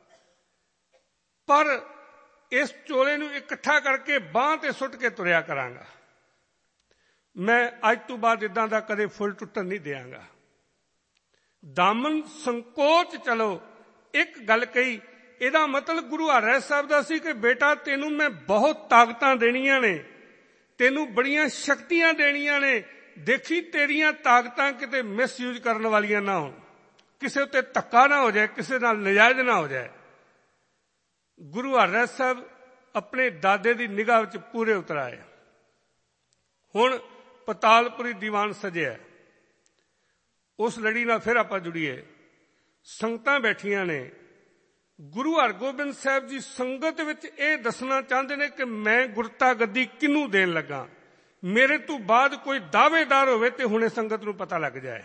ਪਰ ਇਸ ਚੋਲੇ ਨੂੰ ਇਕੱਠਾ ਕਰਕੇ ਬਾਂਹ ਤੇ ਸੁੱਟ ਕੇ ਤੁਰਿਆ ਕਰਾਂਗਾ। ਮੈਂ ਅੱਜ ਤੋਂ ਬਾਅਦ ਇਦਾਂ ਦਾ ਕਦੇ ਫੁੱਲ ਟੁੱਟਣ ਨਹੀਂ ਦਿਆਂਗਾ। ਦਾਮਨ ਸੰਕੋਚ ਚਲੋ, ਇੱਕ ਗੱਲ ਕਹੀ, ਇਹਦਾ ਮਤਲਬ ਗੁਰੂ ਹਰਿਰਾਏ ਸਾਹਿਬ ਦਾ ਸੀ ਕਿ ਬੇਟਾ ਤੈਨੂੰ ਮੈਂ ਬਹੁਤ ਤਾਕਤਾਂ ਦੇਣੀਆਂ ਨੇ, ਤੈਨੂੰ ਬੜੀਆਂ ਸ਼ਕਤੀਆਂ ਦੇਣੀਆਂ ਨੇ, ਦੇਖੀ ਤੇਰੀਆਂ ਤਾਕਤਾਂ ਕਿਤੇ ਮਿਸਯੂਜ਼ ਕਰਨ ਵਾਲੀਆਂ ਨਾ ਹੋਣ, ਕਿਸੇ ਉੱਤੇ ਧੱਕਾ ਨਾ ਹੋ ਜਾਏ, ਕਿਸੇ ਨਾਲ ਨਜਾਇਜ਼ ਨਾ ਹੋ ਜਾਏ। ਗੁਰੂ ਹਰਿਰਾਏ ਸਾਹਿਬ ਆਪਣੇ ਦਾਦੇ ਦੀ ਨਿਗਾਹ ਵਿੱਚ ਪੂਰੇ ਉਤਰ ਆਏ। ਹੁਣ ਪਤਾਲਪੁਰੀ ਦੀਵਾਨ ਸਜਿਆ, ਉਸ ਲੜੀ ਨਾਲ ਫਿਰ ਆਪਾਂ ਜੁੜੀਏ। ਸੰਗਤਾਂ ਬੈਠੀਆਂ ਨੇ, ਗੁਰੂ ਹਰਗੋਬਿੰਦ ਸਾਹਿਬ ਜੀ ਸੰਗਤ ਵਿੱਚ ਇਹ ਦੱਸਣਾ ਚਾਹੁੰਦੇ ਨੇ ਕਿ ਮੈਂ ਗੁਰਤਾ ਗੱਦੀ ਕਿਹਨੂੰ ਦੇਣ ਲੱਗਾ, ਮੇਰੇ ਤੋਂ ਬਾਅਦ ਕੋਈ ਦਾਅਵੇਦਾਰ ਹੋਵੇ ਤੇ ਹੁਣੇ ਸੰਗਤ ਨੂੰ ਪਤਾ ਲੱਗ ਜਾਏ।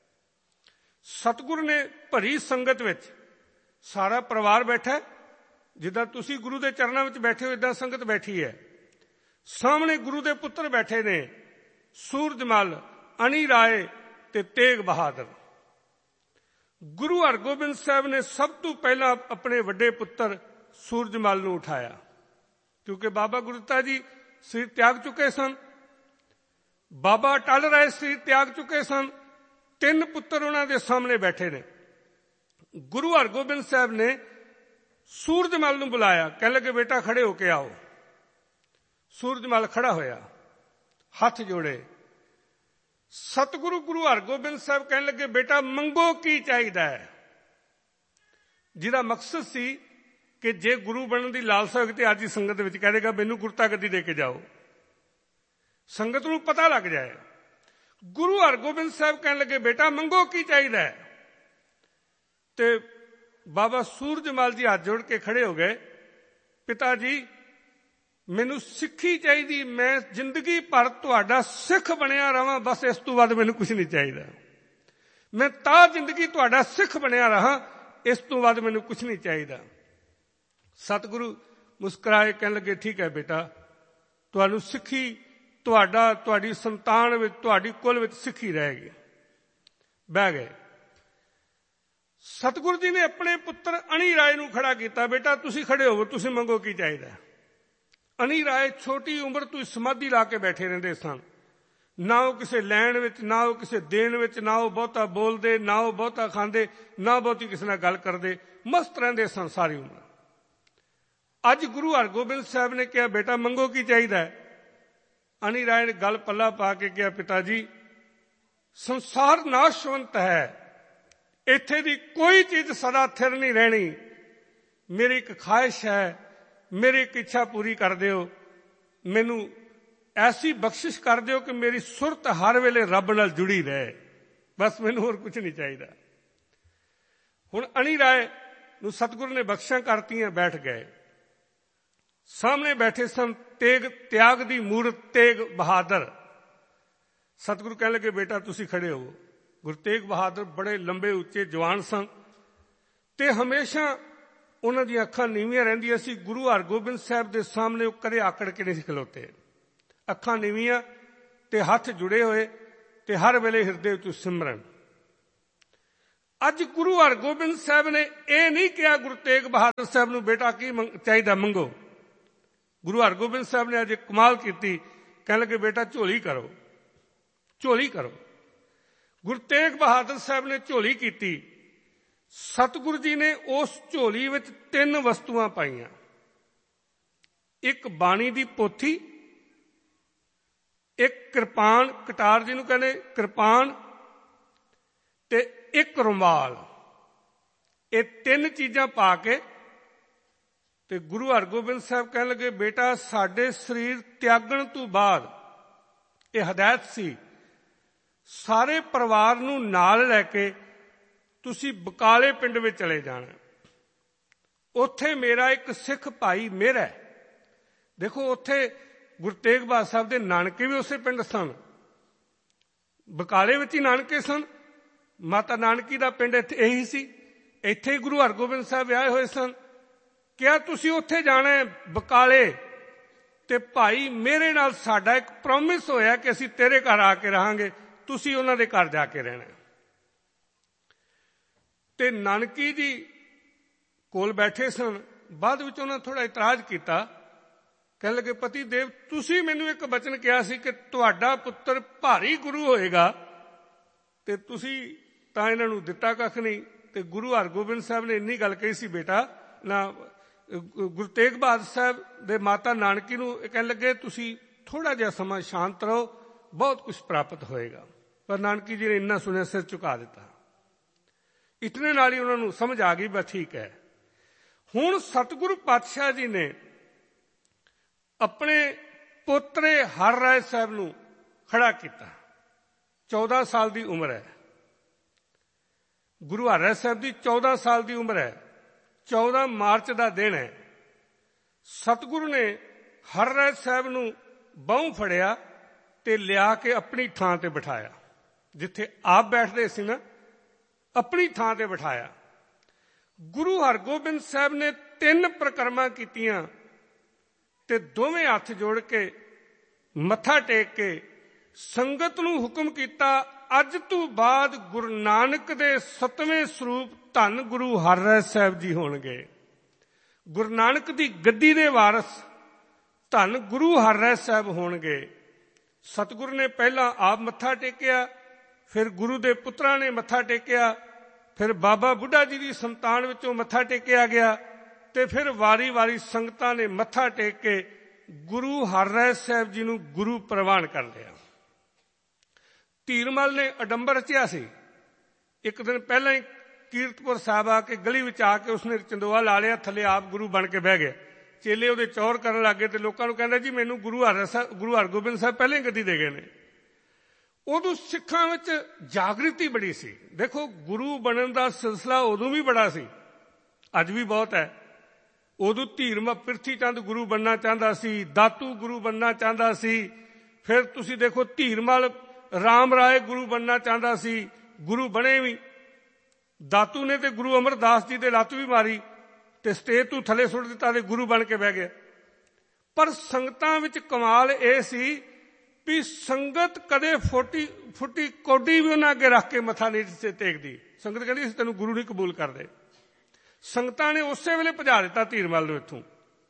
ਸਤਿਗੁਰੂ ਨੇ ਭਰੀ ਸੰਗਤ ਵਿੱਚ ਸਾਰਾ ਪਰਿਵਾਰ ਬੈਠਾ, ਜਿੱਦਾਂ ਤੁਸੀਂ ਗੁਰੂ ਦੇ ਚਰਨਾਂ ਵਿੱਚ ਬੈਠੇ ਹੋ ਇੱਦਾਂ ਸੰਗਤ ਬੈਠੀ ਹੈ। ਸਾਹਮਣੇ ਗੁਰੂ ਦੇ ਪੁੱਤਰ ਬੈਠੇ ਨੇ, ਸੂਰਜਮਲ, ਅਣੀ ਰਾਏ ਤੇ ਤੇਗ ਬਹਾਦਰ। ਗੁਰੂ ਹਰਗੋਬਿੰਦ ਸਾਹਿਬ ਨੇ ਸਭ ਤੋਂ ਪਹਿਲਾਂ ਆਪਣੇ ਵੱਡੇ ਪੁੱਤਰ ਸੂਰਜਮਲ ਨੂੰ ਉਠਾਇਆ, ਕਿਉਂਕਿ ਬਾਬਾ ਗੁਰਦਿੱਤਾ ਜੀ ਸਰੀਰ ਤਿਆਗ ਚੁੱਕੇ ਸਨ, ਬਾਬਾ ਅਟੱਲ ਰਾਏ ਸਰੀਰ ਤਿਆਗ ਚੁੱਕੇ ਸਨ। 3 ਪੁੱਤਰ ਉਹਨਾਂ ਦੇ ਸਾਹਮਣੇ ਬੈਠੇ ਨੇ। ਗੁਰੂ ਹਰਗੋਬਿੰਦ ਸਾਹਿਬ ਨੇ ਸੂਰਜਮਲ ਨੂੰ ਬੁਲਾਇਆ, ਕਹਿਣ ਲੱਗੇ ਬੇਟਾ ਖੜੇ ਹੋ ਕੇ ਆਓ। ਸੂਰਜਮਲ ਖੜਾ ਹੋਇਆ, ਹੱਥ ਜੋੜੇ। ਸਤਿਗੁਰੂ ਗੁਰੂ ਹਰਗੋਬਿੰਦ ਸਾਹਿਬ ਕਹਿਣ ਲੱਗੇ ਬੇਟਾ ਮੰਗੋ ਕੀ ਚਾਹੀਦਾ ਹੈ, ਜਿਹਦਾ ਮਕਸਦ ਸੀ ਕਿ ਜੇ ਗੁਰੂ ਬਣਨ ਦੀ ਲਾਲਸਾ ਹੋਵੇ ਤੇ ਅੱਜ ਹੀ ਸੰਗਤ ਵਿੱਚ ਕਹਿ ਦੇਗਾ ਮੈਨੂੰ ਗੁਰਤਾ ਗੱਦੀ ਦੇ ਕੇ ਜਾਓ, ਸੰਗਤ ਨੂੰ ਪਤਾ ਲੱਗ ਜਾਏ। ਗੁਰੂ ਹਰਗੋਬਿੰਦ ਸਾਹਿਬ ਕਹਿਣ ਲੱਗੇ ਬੇਟਾ ਮੰਗੋ ਕੀ ਚਾਹੀਦਾ ਹੈ, ਤੇ ਬਾਬਾ ਸੂਰਜਮਲ ਜੀ ਹੱਥ ਜੋੜ ਕੇ ਖੜੇ ਹੋ ਗਏ। ਪਿਤਾ ਜੀ ਮੈਨੂੰ ਸਿੱਖੀ ਚਾਹੀਦੀ, ਮੈਂ ਜ਼ਿੰਦਗੀ ਭਰ ਤੁਹਾਡਾ ਸਿੱਖ ਬਣਿਆ ਰਹਾਂ, ਬਸ ਇਸ ਤੋਂ ਵੱਧ ਮੈਨੂੰ ਕੁਝ ਨਹੀਂ ਚਾਹੀਦਾ। ਮੈਂ ਤਾਂ ਜ਼ਿੰਦਗੀ ਤੁਹਾਡਾ ਸਿੱਖ ਬਣਿਆ ਰਹਾਂ, ਇਸ ਤੋਂ ਵੱਧ ਮੈਨੂੰ ਕੁਝ ਨਹੀਂ ਚਾਹੀਦਾ। ਸਤਿਗੁਰੂ ਮੁਸਕਰਾਏ, ਕਹਿਣ ਲੱਗੇ ਠੀਕ ਹੈ ਬੇਟਾ, ਤੁਹਾਨੂੰ ਸਿੱਖੀ, ਤੁਹਾਡੀ ਸੰਤਾਨ ਵਿੱਚ, ਤੁਹਾਡੀ ਕੁਲ ਵਿੱਚ ਸਿੱਖੀ ਰਹੇਗੀ। ਬਹਿ ਗਏ। ਸਤਿਗੁਰੂ ਜੀ ਨੇ ਆਪਣੇ ਪੁੱਤਰ ਅਣੀ ਰਾਏ ਨੂੰ ਖੜਾ ਕੀਤਾ, ਬੇਟਾ ਤੁਸੀਂ ਖੜੇ ਹੋਵੋ, ਤੁਸੀਂ ਮੰਗੋ ਕੀ ਚਾਹੀਦਾ। ਅਣੀ ਰਾਏ ਛੋਟੀ ਉਮਰ ਤੋਂ ਸਮਾਧੀ ਲਾ ਕੇ ਬੈਠੇ ਰਹਿੰਦੇ ਸਨ, ਨਾ ਉਹ ਕਿਸੇ ਲੈਣ ਵਿੱਚ, ਨਾ ਉਹ ਕਿਸੇ ਦੇਣ ਵਿੱਚ, ਨਾ ਉਹ ਬਹੁਤਾ ਬੋਲਦੇ, ਨਾ ਉਹ ਬਹੁਤਾ ਖਾਂਦੇ, ਨਾ ਬਹੁਤੀ ਕਿਸੇ ਨਾਲ ਗੱਲ ਕਰਦੇ, ਮਸਤ ਰਹਿੰਦੇ ਸਨ ਸਾਰੀ ਉਮਰ। ਅੱਜ ਗੁਰੂ ਹਰਗੋਬਿੰਦ ਸਾਹਿਬ ਨੇ ਕਿਹਾ ਬੇਟਾ ਮੰਗੋ ਕੀ ਚਾਹੀਦਾ। ਅਣੀ ਰਾਏ ਨੇ ਗੱਲ ਪੱਲਾ ਪਾ ਕੇ ਕਿਹਾ ਪਿਤਾ ਜੀ ਸੰਸਾਰ ਨਾਸ਼ਵੰਤ ਹੈ, ਇੱਥੇ ਦੀ ਕੋਈ ਚੀਜ਼ ਸਦਾ ਥਿਰ ਨਹੀਂ ਰਹਿਣੀ, ਮੇਰੀ ਇੱਕ ਖਾਹਿਸ਼ ਹੈ, ਮੇਰੀ ਇੱਕ ਇੱਛਾ ਪੂਰੀ ਕਰ ਦਿਓ, ਮੈਨੂੰ ਐਸੀ ਬਖਸ਼ਿਸ਼ ਕਰ ਦਿਓ ਕਿ ਮੇਰੀ ਸੁਰਤ ਹਰ ਵੇਲੇ ਰੱਬ ਨਾਲ ਜੁੜੀ ਰਹੇ, ਬਸ ਮੈਨੂੰ ਹੋਰ ਕੁਝ ਨਹੀਂ ਚਾਹੀਦਾ। ਹੁਣ ਅਣੀ ਰਾਏ ਨੂੰ ਸਤਿਗੁਰੂ ਨੇ ਬਖਸ਼ਾਂ ਕਰਤੀਆਂ, ਬੈਠ ਗਏ। ਸਾਹਮਣੇ ਬੈਠੇ ਸਨ ਤਿਆਗ ਦੀ ਮੂਰਤ ਤੇਗ ਬਹਾਦਰ। ਸਤਿਗੁਰੂ ਕਹਿਣ ਲੱਗੇ ਬੇਟਾ ਤੁਸੀਂ ਖੜੇ ਹੋਵੋ। ਗੁਰੂ ਤੇਗ ਬਹਾਦਰ ਬੜੇ ਲੰਬੇ ਉੱਚੇ ਜਵਾਨ ਸਨ ਤੇ ਹਮੇਸ਼ਾ ਉਹਨਾਂ ਦੀਆਂ ਅੱਖਾਂ ਨੀਵੀਆਂ ਰਹਿੰਦੀਆਂ ਸੀ। ਗੁਰੂ ਹਰਗੋਬਿੰਦ ਸਾਹਿਬ ਦੇ ਸਾਹਮਣੇ ਉਹ ਕਦੇ ਆਕੜ ਕੇ ਨਹੀਂ ਸੀ ਖਲੋਤੇ, ਅੱਖਾਂ ਨੀਵੀਆਂ ਤੇ ਹੱਥ ਜੁੜੇ ਹੋਏ ਤੇ ਹਰ ਵੇਲੇ ਹਿਰਦੇ ਵਿੱਚ ਸਿਮਰਨ। ਅੱਜ ਗੁਰੂ ਹਰਗੋਬਿੰਦ ਸਾਹਿਬ ਨੇ ਇਹ ਨਹੀਂ ਕਿਹਾ ਗੁਰੂ ਤੇਗ ਬਹਾਦਰ ਸਾਹਿਬ ਨੂੰ ਬੇਟਾ ਕੀ ਚਾਹੀਦਾ ਮੰਗੋ। ਗੁਰੂ ਹਰਗੋਬਿੰਦ ਸਾਹਿਬ ਨੇ ਅੱਜ ਕਮਾਲ ਕੀਤੀ, ਕਹਿਣ ਲੱਗੇ ਬੇਟਾ ਝੋਲੀ ਕਰੋ, ਝੋਲੀ ਕਰੋ। ਗੁਰੂ ਤੇਗ ਬਹਾਦਰ ਸਾਹਿਬ ਨੇ ਝੋਲੀ ਕੀਤੀ। ਸਤਿਗੁਰੂ ਜੀ ਨੇ ਉਸ ਝੋਲੀ ਵਿੱਚ 3 ਵਸਤੂਆਂ ਪਾਈਆਂ, ਇੱਕ ਬਾਣੀ ਦੀ ਪੋਥੀ, ਇੱਕ ਕਿਰਪਾਨ, ਕਟਾਰ ਜਿਹਨੂੰ ਕਹਿੰਦੇ ਕਿਰਪਾਨ, ਤੇ ਇੱਕ ਰੁਮਾਲ। ਇਹ 3 ਚੀਜ਼ਾਂ ਪਾ ਕੇ ਤੇ ਗੁਰੂ ਹਰਗੋਬਿੰਦ ਸਾਹਿਬ ਕਹਿਣ ਲੱਗੇ ਬੇਟਾ ਸਾਡੇ ਸਰੀਰ ਤਿਆਗਣ ਤੋਂ ਬਾਅਦ ਇਹ ਹਦਾਇਤ ਸੀ, ਸਾਰੇ ਪਰਿਵਾਰ ਨੂੰ ਨਾਲ ਲੈ ਕੇ ਤੁਸੀਂ ਬਕਾਲੇ ਪਿੰਡ ਵਿੱਚ ਚਲੇ ਜਾਣਾ। ਉੱਥੇ ਮੇਰਾ ਇੱਕ ਸਿੱਖ ਭਾਈ ਮੇਰਾ ਹੈ। ਦੇਖੋ, ਉੱਥੇ ਗੁਰੂ ਤੇਗ ਬਹਾਦਰ ਸਾਹਿਬ ਦੇ ਨਾਨਕੇ ਵੀ ਉਸੇ ਪਿੰਡ ਸਨ, ਬਕਾਲੇ ਵਿੱਚ ਹੀ ਨਾਨਕੇ ਸਨ। ਮਾਤਾ ਨਾਨਕੀ ਦਾ ਪਿੰਡ ਇੱਥੇ ਇਹੀ ਸੀ, ਇੱਥੇ ਹੀ ਗੁਰੂ ਹਰਗੋਬਿੰਦ ਸਾਹਿਬ ਵਿਆਹੇ ਹੋਏ ਸਨ। ਕਿਹਾ ਤੁਸੀਂ ਉੱਥੇ ਜਾਣਾ ਹੈ ਬਕਾਲੇ, ਤੇ ਭਾਈ ਮੇਰੇ ਨਾਲ ਸਾਡਾ ਇੱਕ ਪ੍ਰੋਮਿਸ ਹੋਇਆ ਕਿ ਅਸੀਂ ਤੇਰੇ ਘਰ ਆ ਕੇ ਰਹਾਂਗੇ, ਤੁਸੀਂ ਉਹਨਾਂ ਦੇ ਘਰ ਜਾ ਕੇ ਰਹਿਣਾ। ਤੇ ਨਾਨਕੀ ਜੀ ਕੋਲ ਬੈਠੇ ਸਨ। ਬਾਅਦ ਵਿੱਚ ਉਹਨਾਂ ਥੋੜ੍ਹਾ ਇਤਰਾਜ਼ ਕੀਤਾ, ਕਹਿਣ ਲੱਗੇ, ਪਤੀ ਦੇਵ, ਤੁਸੀਂ ਮੈਨੂੰ ਇੱਕ ਬਚਨ ਕਿਹਾ ਸੀ ਕਿ ਤੁਹਾਡਾ ਪੁੱਤਰ ਭਾਰੀ ਗੁਰੂ ਹੋਏਗਾ, ਤੇ ਤੁਸੀਂ ਤਾਂ ਇਹਨਾਂ ਨੂੰ ਦਿੱਤਾ ਕੱਖ ਨਹੀਂ। ਤੇ ਗੁਰੂ ਹਰਗੋਬਿੰਦ ਸਾਹਿਬ ਨੇ ਇੰਨੀ ਗੱਲ ਕਹੀ ਸੀ, ਬੇਟਾ ਨਾ, ਗੁਰੂ ਤੇਗ ਬਹਾਦਰ ਸਾਹਿਬ ਦੇ ਮਾਤਾ ਨਾਨਕੀ ਨੂੰ ਕਹਿਣ ਲੱਗੇ, ਤੁਸੀਂ ਥੋੜ੍ਹਾ ਜਿਹਾ ਸਮਾਂ ਸ਼ਾਂਤ ਰਹੋ, ਬਹੁਤ ਕੁਝ ਪ੍ਰਾਪਤ ਹੋਏਗਾ। ਪਰ ਨਾਨਕੀ ਜੀ ਨੇ ਇੰਨਾ ਸੁਣਿਆ, ਸਿਰ ਝੁਕਾ ਦਿੱਤਾ। ਇਤਨੇ ਨਾਲ ਹੀ ਉਹਨਾਂ ਨੂੰ ਸਮਝ ਆ ਗਈ, ਬਸ ਠੀਕ ਹੈ। ਹੁਣ ਸਤਿਗੁਰੂ ਪਾਤਸ਼ਾਹ ਜੀ ਨੇ ਆਪਣੇ ਪੋਤਰੇ ਹਰ ਰਾਏ ਸਾਹਿਬ ਨੂੰ ਖੜਾ ਕੀਤਾ। 14 ਸਾਲ ਦੀ ਉਮਰ ਹੈ ਗੁਰੂ ਹਰ ਰਾਏ ਸਾਹਿਬ ਦੀ, 14 ਸਾਲ ਦੀ ਉਮਰ ਹੈ। 14 ਮਾਰਚ ਦਾ ਦਿਨ ਹੈ। ਸਤਿਗੁਰੂ ਨੇ ਹਰ ਰਾਏ ਸਾਹਿਬ ਨੂੰ ਬਾਹੋਂ ਫੜਿਆ ਤੇ ਲਿਆ ਕੇ ਆਪਣੀ ਥਾਂ ਤੇ ਬਿਠਾਇਆ। ਜਿੱਥੇ ਆਪ ਬੈਠਦੇ ਸੀ ਨਾ, ਆਪਣੀ ਥਾਂ ਤੇ ਬਿਠਾਇਆ। ਗੁਰੂ ਹਰਗੋਬਿੰਦ ਸਾਹਿਬ ਨੇ 3 ਪ੍ਰਕਰਮਾਂ ਕੀਤੀਆਂ ਤੇ ਦੋਵੇਂ ਹੱਥ ਜੋੜ ਕੇ ਮੱਥਾ ਟੇਕ ਕੇ ਸੰਗਤ ਨੂੰ ਹੁਕਮ ਕੀਤਾ, ਅੱਜ ਤੋਂ ਬਾਅਦ ਗੁਰੂ ਨਾਨਕ ਦੇ 7ਵੇਂ ਸਰੂਪ ਧੰਨ ਗੁਰੂ ਹਰ ਰਾਏ ਸਾਹਿਬ ਜੀ ਹੋਣਗੇ। ਗੁਰੂ ਨਾਨਕ ਦੀ ਗੱਦੀ ਦੇ ਵਾਰਸ ਧੰਨ ਗੁਰੂ ਹਰ ਰਾਏ ਸਾਹਿਬ ਹੋਣਗੇ। ਸਤਿਗੁਰੂ ਨੇ ਪਹਿਲਾਂ ਆਪ ਮੱਥਾ ਟੇਕਿਆ, ਫਿਰ ਗੁਰੂ ਦੇ ਪੁੱਤਰਾਂ ਨੇ ਮੱਥਾ ਟੇਕਿਆ, ਫਿਰ ਬਾਬਾ ਬੁੱਢਾ ਜੀ ਦੀ ਸੰਤਾਨ ਵਿੱਚੋਂ ਮੱਥਾ ਟੇਕਿਆ ਗਿਆ, ਤੇ ਫਿਰ ਵਾਰੀ-ਵਾਰੀ ਸੰਗਤਾਂ ਨੇ ਮੱਥਾ ਟੇਕ ਕੇ ਗੁਰੂ ਹਰ ਰਾਏ ਸਾਹਿਬ ਜੀ ਨੂੰ ਗੁਰੂ ਪ੍ਰਵਾਨ ਕਰ ਲਿਆ। ਧੀਰਮਲ ਨੇ ਅਡੰਬਰ ਰਚਿਆ ਸੀ। ਇੱਕ ਦਿਨ ਪਹਿਲਾਂ ਹੀ ਕੀਰਤਪੁਰ ਸਾਹਿਬ ਆ ਕੇ ਗਲੀ ਵਿੱਚ ਆ ਕੇ ਉਸਨੇ ਚੰਦੋਆ ਲਾ ਲਿਆ, ਥੱਲੇ ਆਪ ਗੁਰੂ ਬਣ ਕੇ ਬਹਿ ਗਿਆ। ਚੇਲੇ ਉਹਦੇ ਚੌਰ ਕਰਨ ਲੱਗੇ ਤੇ ਲੋਕਾਂ ਨੂੰ ਕਹਿੰਦਾ, ਜੀ ਮੈਨੂੰ ਗੁਰੂ ਹਰਗੋਬਿੰਦ ਸਾਹਿਬ ਪਹਿਲਾਂ ਹੀ ਗੱਦੀ ਦੇ ਗਏ ਨੇ। ਉਦੋਂ ਸਿੱਖਾਂ ਵਿੱਚ ਜਾਗ੍ਰਿਤੀ ਬੜੀ ਸੀ। ਦੇਖੋ, ਗੁਰੂ ਬਣਨ ਦਾ ਸਿਲਸਿਲਾ ਉਦੋਂ ਵੀ ਬੜਾ ਸੀ, ਅੱਜ ਵੀ ਬਹੁਤ ਹੈ। ਉਦੋਂ ਧੀਰਮ ਪ੍ਰਿਥੀ ਚੰਦ ਗੁਰੂ ਬਣਨਾ ਚਾਹੁੰਦਾ ਸੀ, ਦਾਤੂ ਗੁਰੂ ਬਣਨਾ ਚਾਹੁੰਦਾ ਸੀ। ਫਿਰ ਤੁਸੀਂ ਦੇਖੋ, ਧੀਰਮਲ ਰਾਮ ਰਾਏ ਗੁਰੂ ਬਣਨਾ ਚਾਹੁੰਦਾ ਸੀ, ਗੁਰੂ ਬਣੇ ਵੀ। ਦਾਤੂ ਨੇ ਤੇ ਗੁਰੂ ਅਮਰਦਾਸ ਜੀ ਦੇ ਲੱਤ ਵੀ ਮਾਰੀ ਤੇ ਸਟੇਜ ਤੋਂ ਥੱਲੇ ਸੁੱਟ ਦਿੱਤਾ ਤੇ ਗੁਰੂ ਬਣ ਕੇ ਬਹਿ ਗਿਆ। ਪਰ ਸੰਗਤਾਂ ਵਿੱਚ ਕਮਾਲ ਇਹ ਸੀ ਵੀ ਸੰਗਤ ਕਦੇ ਫੁੱਟੀ ਕੌਡੀ ਵੀ ਉਹਨਾਂ ਅੱਗੇ ਰੱਖ ਕੇ ਮੱਥਾ ਨਹੀਂ ਟੇਕਦੀ। ਸੰਗਤ ਕਹਿੰਦੀ ਅਸੀਂ ਤੈਨੂੰ ਗੁਰੂ ਨਹੀਂ ਕਬੂਲ ਕਰਦੇ। ਸੰਗਤਾਂ ਨੇ ਉਸੇ ਵੇਲੇ ਭਜਾ ਦਿੱਤਾ ਧੀਰਮਲ ਨੂੰ ਇੱਥੋਂ।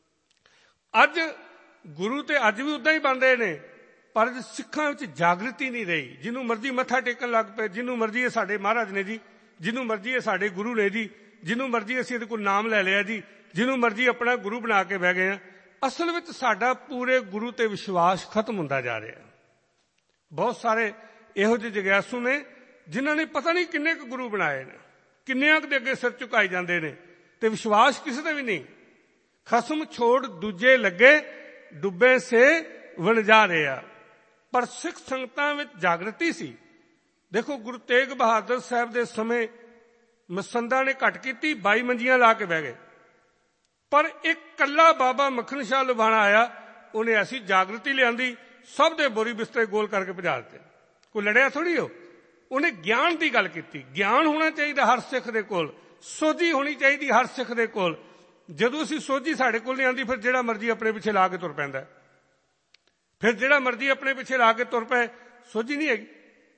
ਅੱਜ ਗੁਰੂ ਤੇ ਅੱਜ ਵੀ ਉੱਦਾਂ ਹੀ ਬਣ ਰਹੇ ਨੇ, ਪਰ ਸਿੱਖਾਂ ਵਿੱਚ ਜਾਗ੍ਰਿਤੀ ਨਹੀਂ ਰਹੀ। ਜਿਹਨੂੰ ਮਰਜ਼ੀ ਮੱਥਾ ਟੇਕਣ ਲੱਗ ਪਏ, ਜਿਹਨੂੰ ਮਰਜ਼ੀ ਇਹ ਸਾਡੇ ਮਹਾਰਾਜ ਨੇ ਜੀ, ਜਿਹਨੂੰ ਮਰਜ਼ੀ ਇਹ ਸਾਡੇ ਗੁਰੂ ਨੇ ਜੀ, ਜਿਹਨੂੰ ਮਰਜ਼ੀ ਅਸੀਂ ਇਹਦੇ ਕੋਲ ਨਾਮ ਲੈ ਲਿਆ ਜੀ, ਜਿਹਨੂੰ ਮਰਜ਼ੀ ਆਪਣਾ ਗੁਰੂ ਬਣਾ ਕੇ ਬਹਿ ਗਏ ਆ। ਅਸਲ ਵਿੱਚ ਸਾਡਾ ਪੂਰੇ ਗੁਰੂ ਤੇ ਵਿਸ਼ਵਾਸ ਖਤਮ ਹੁੰਦਾ ਜਾ ਰਿਹਾ। ਬਹੁਤ ਸਾਰੇ ਇਹੋ ਜਿਹੇ ਜਗਿਆਸੂ ਨੇ ਜਿਨ੍ਹਾਂ ਨੇ ਪਤਾ ਨਹੀਂ ਕਿੰਨੇ ਕੁ ਗੁਰੂ ਬਣਾਏ ਨੇ, ਕਿੰਨਿਆਂ ਕੁ ਦੇ ਅੱਗੇ ਸਿਰ ਝੁਕਾਈ ਜਾਂਦੇ ਨੇ, ਤੇ ਵਿਸ਼ਵਾਸ ਕਿਸੇ ਦਾ ਵੀ ਨਹੀਂ। ਖਸਮ ਛੋੜ ਦੂਜੇ ਲੱਗੇ, ਡੁੱਬੇ ਸੇ ਵਣਜਾ ਰਿਹਾ। ਪਰ ਸਿੱਖ ਸੰਗਤਾਂ ਵਿੱਚ ਜਾਗ੍ਰਿਤੀ ਸੀ। ਦੇਖੋ, ਗੁਰੂ ਤੇਗ ਬਹਾਦਰ ਸਾਹਿਬ ਦੇ ਸਮੇਂ ਮਸੰਦਾਂ ਨੇ ਘੱਟ ਕੀਤੀ, 22 ਮੰਜੀਆਂ ਲਾ ਕੇ ਬਹਿ ਗਏ। ਪਰ ਇੱਕ ਕੱਲਾ ਬਾਬਾ ਮੱਖਣ ਸ਼ਾਹ ਲੁਬਾਣਾ ਆਇਆ, ਉਹਨੇ ਐਸੀ ਜਾਗ੍ਰਿਤੀ ਲਿਆਂਦੀ, ਸਭ ਦੇ ਬੋਰੀ ਬਿਸਤਰੇ ਗੋਲ ਕਰਕੇ ਭਜਾ ਦਿੱਤੇ। ਕੋਈ ਲੜਿਆ ਥੋੜ੍ਹੀ ਹੋ। ਉਹਨੇ ਗਿਆਨ ਦੀ ਗੱਲ ਕੀਤੀ। ਗਿਆਨ ਹੋਣਾ ਚਾਹੀਦਾ ਹਰ ਸਿੱਖ ਦੇ ਕੋਲ, ਸੋਝੀ ਹੋਣੀ ਚਾਹੀਦੀ ਹਰ ਸਿੱਖ ਦੇ ਕੋਲ। ਜਦੋਂ ਅਸੀਂ ਸੋਝੀ ਸਾਡੇ ਕੋਲ ਨਹੀਂ ਆਉਂਦੀ, ਫਿਰ ਜਿਹੜਾ ਮਰਜ਼ੀ ਆਪਣੇ ਪਿੱਛੇ ਲਾ ਕੇ ਤੁਰ ਪੈਂਦਾ। ਫਿਰ ਜਿਹੜਾ ਮਰਜ਼ੀ ਆਪਣੇ ਪਿੱਛੇ ਲਾ ਕੇ ਤੁਰ ਪਏ, ਸੋਝੀ ਨਹੀਂ ਹੈਗੀ।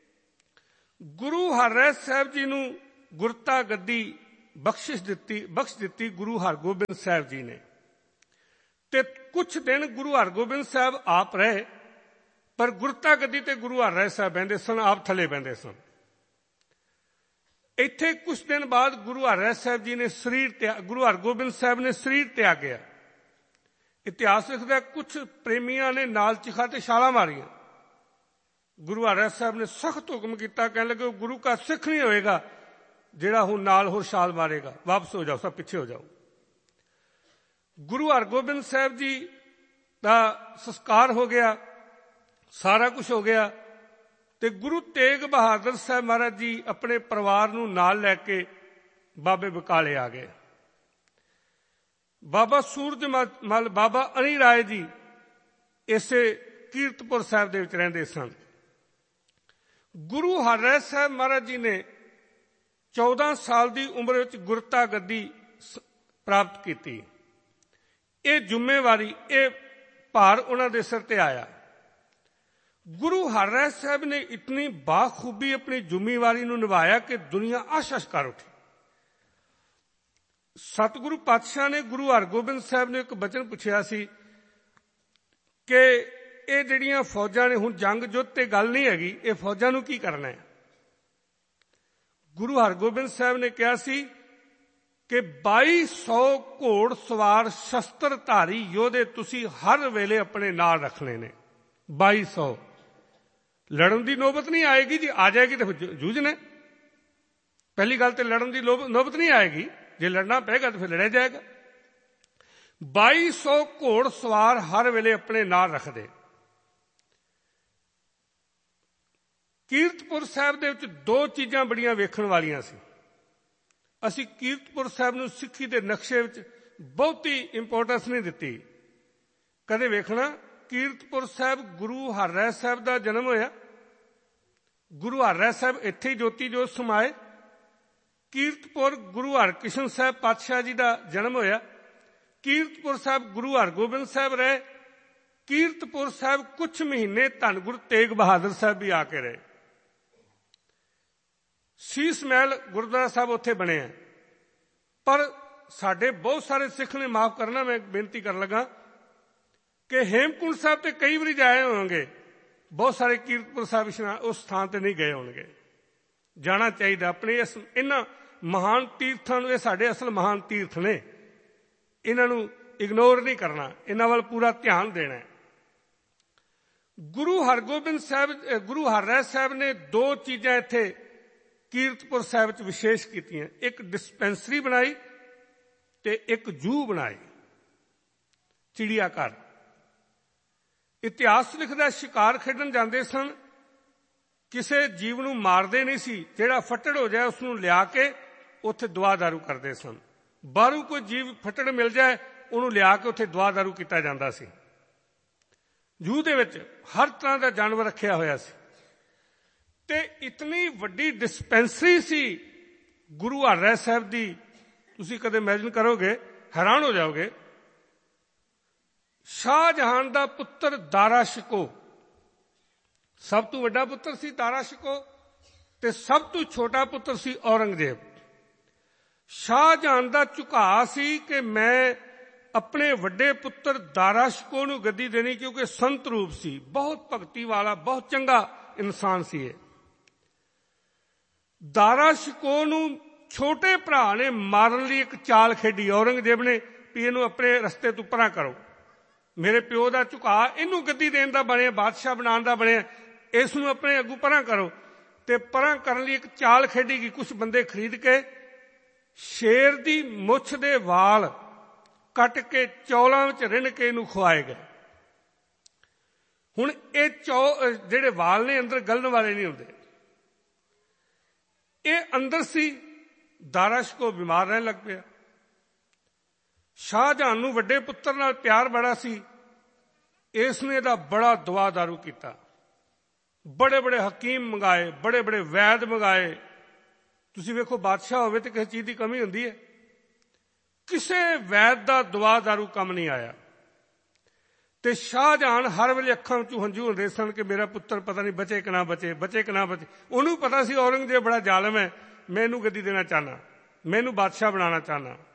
ਗੁਰੂ ਹਰ ਰਾਏ ਸਾਹਿਬ ਜੀ ਨੂੰ ਗੁਰਤਾ ਗੱਦੀ ਬਖਸ਼ ਦਿੱਤੀ ਗੁਰੂ ਹਰਗੋਬਿੰਦ ਸਾਹਿਬ ਜੀ ਨੇ। ਤੇ ਕੁਛ ਦਿਨ ਗੁਰੂ ਹਰਗੋਬਿੰਦ ਸਾਹਿਬ ਆਪ ਰਹੇ, ਪਰ ਗੁਰਤਾ ਗੱਦੀ ਤੇ ਗੁਰੂ ਹਰ ਰਾਏ ਸਾਹਿਬ ਬਹਿੰਦੇ ਸਨ, ਆਪ ਥੱਲੇ ਬਹਿੰਦੇ ਸਨ। ਇੱਥੇ ਕੁਛ ਦਿਨ ਬਾਅਦ ਗੁਰੂ ਹਰ ਰਾਏ ਸਾਹਿਬ ਜੀ ਨੇ ਗੁਰੂ ਹਰਗੋਬਿੰਦ ਸਾਹਿਬ ਨੇ ਸਰੀਰ ਤਿਆਗਿਆ। ਇਤਿਹਾਸ ਲਿਖਦਾ, ਕੁਛ ਪ੍ਰੇਮੀਆਂ ਨੇ ਨਾਲ ਚਿਖਾ ਤੇ ਛਾਲਾਂ ਮਾਰੀਆਂ। ਗੁਰੂ ਹਰ ਰਾਏ ਸਾਹਿਬ ਨੇ ਸਖਤ ਹੁਕਮ ਕੀਤਾ, ਕਹਿਣ ਲੱਗੇ ਗੁਰੂ ਕਾ ਸਿੱਖ ਨਹੀਂ ਹੋਏਗਾ ਜਿਹੜਾ ਹੁਣ ਨਾਲ ਹੋਰ ਛਾਲ ਮਾਰੇਗਾ, ਵਾਪਸ ਹੋ ਜਾਓ, ਸਭ ਪਿੱਛੇ ਹੋ ਜਾਓ। ਗੁਰੂ ਹਰਗੋਬਿੰਦ ਸਾਹਿਬ ਜੀ ਦਾ ਸੰਸਕਾਰ ਹੋ ਗਿਆ। ਸਾਰਾ ਕੁਝ ਹੋ ਗਿਆ ਤੇ ਗੁਰੂ ਤੇਗ ਬਹਾਦਰ ਸਾਹਿਬ ਮਹਾਰਾਜ ਜੀ ਆਪਣੇ ਪਰਿਵਾਰ ਨੂੰ ਨਾਲ ਲੈ ਕੇ ਬਾਬੇ ਬਕਾਲੇ ਆ ਗਏ। ਬਾਬਾ ਸੂਰਜਮਲ, ਬਾਬਾ ਅਣੀ ਰਾਏ ਜੀ ਇਸੇ ਕੀਰਤਪੁਰ ਸਾਹਿਬ ਦੇ ਵਿੱਚ ਰਹਿੰਦੇ ਸਨ। ਗੁਰੂ ਹਰਿਰਾਏ ਸਾਹਿਬ ਮਹਾਰਾਜ ਜੀ ਨੇ 14 ਸਾਲ ਦੀ ਉਮਰ ਵਿੱਚ ਗੁਰਤਾ ਗੱਦੀ ਪ੍ਰਾਪਤ ਕੀਤੀ। ਇਹ ਜ਼ਿੰਮੇਵਾਰੀ, ਇਹ ਭਾਰ ਉਹਨਾਂ ਦੇ ਸਿਰ ਤੇ ਆਇਆ। ਗੁਰੂ ਹਰਿਰਾਏ ਸਾਹਿਬ ਨੇ ਇਤਨੀ ਬਾਖੂਬੀ ਆਪਣੀ ਜ਼ਿੰਮੇਵਾਰੀ ਨੂੰ ਨਿਭਾਇਆ ਕਿ ਦੁਨੀਆ ਆਸ਼ਾ ਕਰ ਉੱਠੀ। ਸਤਿਗੁਰੂ ਪਾਤਸ਼ਾਹ ਨੇ ਗੁਰੂ ਹਰਗੋਬਿੰਦ ਸਾਹਿਬ ਨੇ ਇੱਕ ਬਚਨ ਪੁੱਛਿਆ ਸੀ ਕਿ ਇਹ ਜਿਹੜੀਆਂ ਫੌਜਾਂ ਨੇ, ਹੁਣ ਜੰਗ ਯੁੱਧ ਤੇ ਗੱਲ ਨਹੀਂ ਹੈਗੀ, ਇਹ ਫੌਜਾਂ ਨੂੰ ਕੀ ਕਰਨਾ ਹੈ? ਗੁਰੂ ਹਰਗੋਬਿੰਦ ਸਾਹਿਬ ਨੇ ਕਿਹਾ ਸੀ ਕਿ 2200 ਘੋੜ ਸਵਾਰ ਸ਼ਸਤਰਧਾਰੀ ਯੋਧੇ ਤੁਸੀਂ ਹਰ ਵੇਲੇ ਆਪਣੇ ਨਾਲ ਰੱਖਣੇ ਨੇ। 2200 ਲੜਨ ਦੀ ਨੌਬਤ ਨਹੀਂ ਆਏਗੀ, ਜੀ ਆ ਜਾਏਗੀ ਤਾਂ ਜੂਝਣਾ। ਪਹਿਲੀ ਗੱਲ ਤੇ ਲੜਨ ਦੀ ਨੌਬਤ ਨਹੀਂ ਆਏਗੀ, ਜੇ ਲੜਨਾ ਪਏਗਾ ਤਾਂ ਫਿਰ ਲੜਿਆ ਜਾਏਗਾ। 2200 ਘੋੜ ਸਵਾਰ ਹਰ ਵੇਲੇ ਆਪਣੇ ਨਾਲ ਰੱਖਦੇ। ਕੀਰਤਪੁਰ ਸਾਹਿਬ ਦੇ ਵਿੱਚ ਦੋ ਚੀਜ਼ਾਂ ਬੜੀਆਂ ਵੇਖਣ ਵਾਲੀਆਂ ਸੀ। ਅਸੀਂ ਕੀਰਤਪੁਰ ਸਾਹਿਬ ਨੂੰ ਸਿੱਖੀ ਦੇ ਨਕਸ਼ੇ ਵਿੱਚ ਬਹੁਤੀ ਇੰਪੋਰਟੈਂਸ ਨਹੀਂ ਦਿੱਤੀ। ਕਦੇ ਵੇਖਣਾ, ਕੀਰਤਪੁਰ ਸਾਹਿਬ ਗੁਰੂ ਹਰਿਰਾਏ ਸਾਹਿਬ ਦਾ ਜਨਮ ਹੋਇਆ। ਗੁਰੂ ਹਰਿਰਾਏ ਸਾਹਿਬ ਇੱਥੇ ਹੀ ਜੋਤੀ ਜੋਤ ਸਮਾਏ। ਕੀਰਤਪੁਰ ਗੁਰੂ ਹਰਕ੍ਰਿਸ਼ਨ ਸਾਹਿਬ ਪਾਤਸ਼ਾਹ ਜੀ ਦਾ ਜਨਮ ਹੋਇਆ। ਕੀਰਤਪੁਰ ਸਾਹਿਬ ਗੁਰੂ ਹਰਗੋਬਿੰਦ ਸਾਹਿਬ ਰਹੇ। ਕੀਰਤਪੁਰ ਸਾਹਿਬ ਕੁਝ ਮਹੀਨੇ ਧੰਨ ਗੁਰੂ ਤੇਗ ਬਹਾਦਰ ਸਾਹਿਬ ਵੀ ਆ ਕੇ ਰਹੇ। ਸੀਸ ਮਹਿਲ ਗੁਰਦੁਆਰਾ ਸਾਹਿਬ ਉੱਥੇ ਬਣੇ ਆ। ਪਰ ਸਾਡੇ ਬਹੁਤ ਸਾਰੇ ਸਿੱਖ ਨੇ, ਮਾਫ ਕਰਨਾ ਮੈਂ ਬੇਨਤੀ ਕਰਨ ਲੱਗਾ, ਕਿ ਹੇਮਕੁੰਟ ਸਾਹਿਬ ਤੇ ਕਈ ਵਾਰੀ ਜਾਏ ਹੋਣਗੇ, ਬਹੁਤ ਸਾਰੇ ਕੀਰਤਪੁਰ ਸਾਹਿਬ ਉਸ ਸਥਾਨ ਤੇ ਨਹੀਂ ਗਏ ਹੋਣਗੇ। ਜਾਣਾ ਚਾਹੀਦਾ ਆਪਣੇ ਇਹਨਾਂ ਮਹਾਨ ਤੀਰਥਾਂ ਨੂੰ। ਇਹ ਸਾਡੇ ਅਸਲ ਮਹਾਨ ਤੀਰਥ ਨੇ, ਇਹਨਾਂ ਨੂੰ ਇਗਨੋਰ ਨਹੀਂ ਕਰਨਾ, ਇਹਨਾਂ ਵੱਲ ਪੂਰਾ ਧਿਆਨ ਦੇਣਾ। ਗੁਰੂ ਹਰਗੋਬਿੰਦ ਸਾਹਿਬ, ਗੁਰੂ ਹਰਿਰਾਏ ਸਾਹਿਬ ਨੇ ਦੋ ਚੀਜ਼ਾਂ ਇੱਥੇ ਕੀਰਤਪੁਰ ਸਾਹਿਬ ਵਿੱਚ ਵਿਸ਼ੇਸ਼ ਕੀਤੀਆਂ। ਇੱਕ ਡਿਸਪੈਂਸਰੀ ਬਣਾਈ ਤੇ ਇੱਕ ਜੂ ਬਣਾਈ, ਚਿੜੀਆ ਘਰ। ਇਤਿਹਾਸ ਲਿਖਦਾ ਸ਼ਿਕਾਰ ਖੇਡਣ ਜਾਂਦੇ ਸਨ, ਕਿਸੇ ਜੀਵ ਨੂੰ ਮਾਰਦੇ ਨਹੀਂ ਸੀ। ਜਿਹੜਾ ਫੱਟੜ ਹੋ ਜਾਏ ਉਸ ਨੂੰ ਲਿਆ ਕੇ ਉੱਥੇ ਦੁਆ ਦਾਰੂ ਕਰਦੇ ਸਨ। ਬਾਹਰੋਂ ਕੋਈ ਜੀਵ ਫੱਟੜ ਮਿਲ ਜਾਏ ਉਹਨੂੰ ਲਿਆ ਕੇ ਉੱਥੇ ਦੁਆ ਦਾਰੂ ਕੀਤਾ ਜਾਂਦਾ ਸੀ। ਜੂ ਦੇ ਵਿੱਚ ਹਰ ਤਰ੍ਹਾਂ ਦਾ ਜਾਨਵਰ ਰੱਖਿਆ ਹੋਇਆ ਸੀ ਤੇ ਇਤਨੀ ਵੱਡੀ ਡਿਸਪੈਂਸਰੀ ਸੀ ਗੁਰੂ ਹਰਿਰਾਏ ਸਾਹਿਬ ਦੀ, ਤੁਸੀਂ ਕਦੇ ਇਮੈਜਿਨ ਕਰੋਗੇ, ਹੈਰਾਨ ਹੋ ਜਾਓਗੇ। ਸ਼ਾਹਜਹਾਨ ਦਾ ਪੁੱਤਰ ਦਾਰਾ ਸ਼ਿਕੋ ਸਭ ਤੋਂ ਵੱਡਾ ਪੁੱਤਰ ਸੀ, ਦਾਰਾ ਸ਼ਿਕੋ, ਤੇ ਸਭ ਤੋਂ ਛੋਟਾ ਪੁੱਤਰ ਸੀ ਔਰੰਗਜ਼ੇਬ। ਸ਼ਾਹਜਹਾਨ ਦਾ ਝੁਕਾਅ ਸੀ ਕਿ ਮੈਂ ਆਪਣੇ ਵੱਡੇ ਪੁੱਤਰ ਦਾਰਾ ਸ਼ਿਕੋ ਨੂੰ ਗੱਦੀ ਦੇਣੀ, ਕਿਉਂਕਿ ਸੰਤ ਰੂਪ ਸੀ, ਬਹੁਤ ਭਗਤੀ ਵਾਲਾ, ਬਹੁਤ ਚੰਗਾ ਇਨਸਾਨ ਸੀ ਇਹ। ਦਾਰਾ ਸ਼ਿਕੋ ਨੂੰ ਛੋਟੇ ਭਰਾ ਨੇ ਮਾਰਨ ਲਈ ਇੱਕ ਚਾਲ ਖੇਡੀ ਔਰੰਗਜ਼ੇਬ ਨੇ, ਵੀ ਇਹਨੂੰ ਆਪਣੇ ਰਸਤੇ ਤੋਂ ਪਰਾਂ ਕਰੋ। ਮੇਰੇ ਪਿਓ ਦਾ ਝੁਕਾਅ ਇਹਨੂੰ ਗੱਦੀ ਦੇਣ ਦਾ ਬਣਿਆ, ਬਾਦਸ਼ਾਹ ਬਣਾਉਣ ਦਾ ਬਣਿਆ, ਇਸ ਨੂੰ ਆਪਣੇ ਅੱਗੋਂ ਪਰਾਂ ਕਰੋ। ਤੇ ਪਰਾਂ ਕਰਨ ਲਈ ਇੱਕ ਚਾਲ ਖੇਡੀ ਗਈ। ਕੁਝ ਬੰਦੇ ਖਰੀਦ ਕੇ ਸ਼ੇਰ ਦੀ ਮੁੱਛ ਦੇ ਵਾਲ ਕੱਟ ਕੇ ਚੌਲਾਂ ਵਿੱਚ ਰਿੰਨ ਕੇ ਇਹਨੂੰ ਖਵਾਏ ਗਏ। ਹੁਣ ਇਹ ਜਿਹੜੇ ਵਾਲ ਨੇ ਅੰਦਰ ਗਲਣ ਵਾਲੇ ਨਹੀਂ ਹੁੰਦੇ, ਇਹ ਅੰਦਰ ਸੀ। ਦਾਰਾ ਸ਼ਿਕੋ ਬਿਮਾਰ ਰਹਿਣ ਲੱਗ ਪਿਆ। ਸ਼ਾਹਜਹਾਨ ਨੂੰ ਵੱਡੇ ਪੁੱਤਰ ਨਾਲ ਪਿਆਰ ਬੜਾ ਸੀ, ਇਸ ਨੇ ਇਹਦਾ ਬੜਾ ਦੁਆ ਦਾਰੂ ਕੀਤਾ। ਬੜੇ ਬੜੇ ਹਕੀਮ ਮੰਗਾਏ, ਬੜੇ ਬੜੇ ਵੈਦ ਮੰਗਾਏ। ਤੁਸੀਂ ਵੇਖੋ, ਬਾਦਸ਼ਾਹ ਹੋਵੇ ਤੇ ਕਿਸੇ ਚੀਜ਼ ਦੀ ਕਮੀ ਹੁੰਦੀ ਹੈ, ਕਿਸੇ ਵੈਦ ਦਾ ਦੁਆ ਦਾਰੂ ਕੰਮ ਨਹੀਂ ਆਇਆ। ਤੇ ਸ਼ਾਹਜਹਾਨ ਹਰ ਵੇਲੇ ਅੱਖਾਂ ਵਿੱਚੋਂ ਹੰਝੂ ਹੁੰਦੇ ਸਨ ਕਿ ਮੇਰਾ ਪੁੱਤਰ ਪਤਾ ਨਹੀਂ ਬਚੇ ਕਿ ਨਾ ਬਚੇ, ਬਚੇ ਕਿ ਨਾ ਬਚੇ। ਉਹਨੂੰ ਪਤਾ ਸੀ ਔਰੰਗਜ਼ੇਬ ਬੜਾ ਜ਼ਾਲਮ ਹੈ, ਮੈਂ ਇਹਨੂੰ ਗੱਦੀ ਦੇਣਾ ਚਾਹੁੰਦਾ, ਮੈਂ ਇਹਨੂੰ ਬਾਦਸ਼ਾਹ ਬਣਾਉਣਾ ਚਾਹੁੰਦਾ।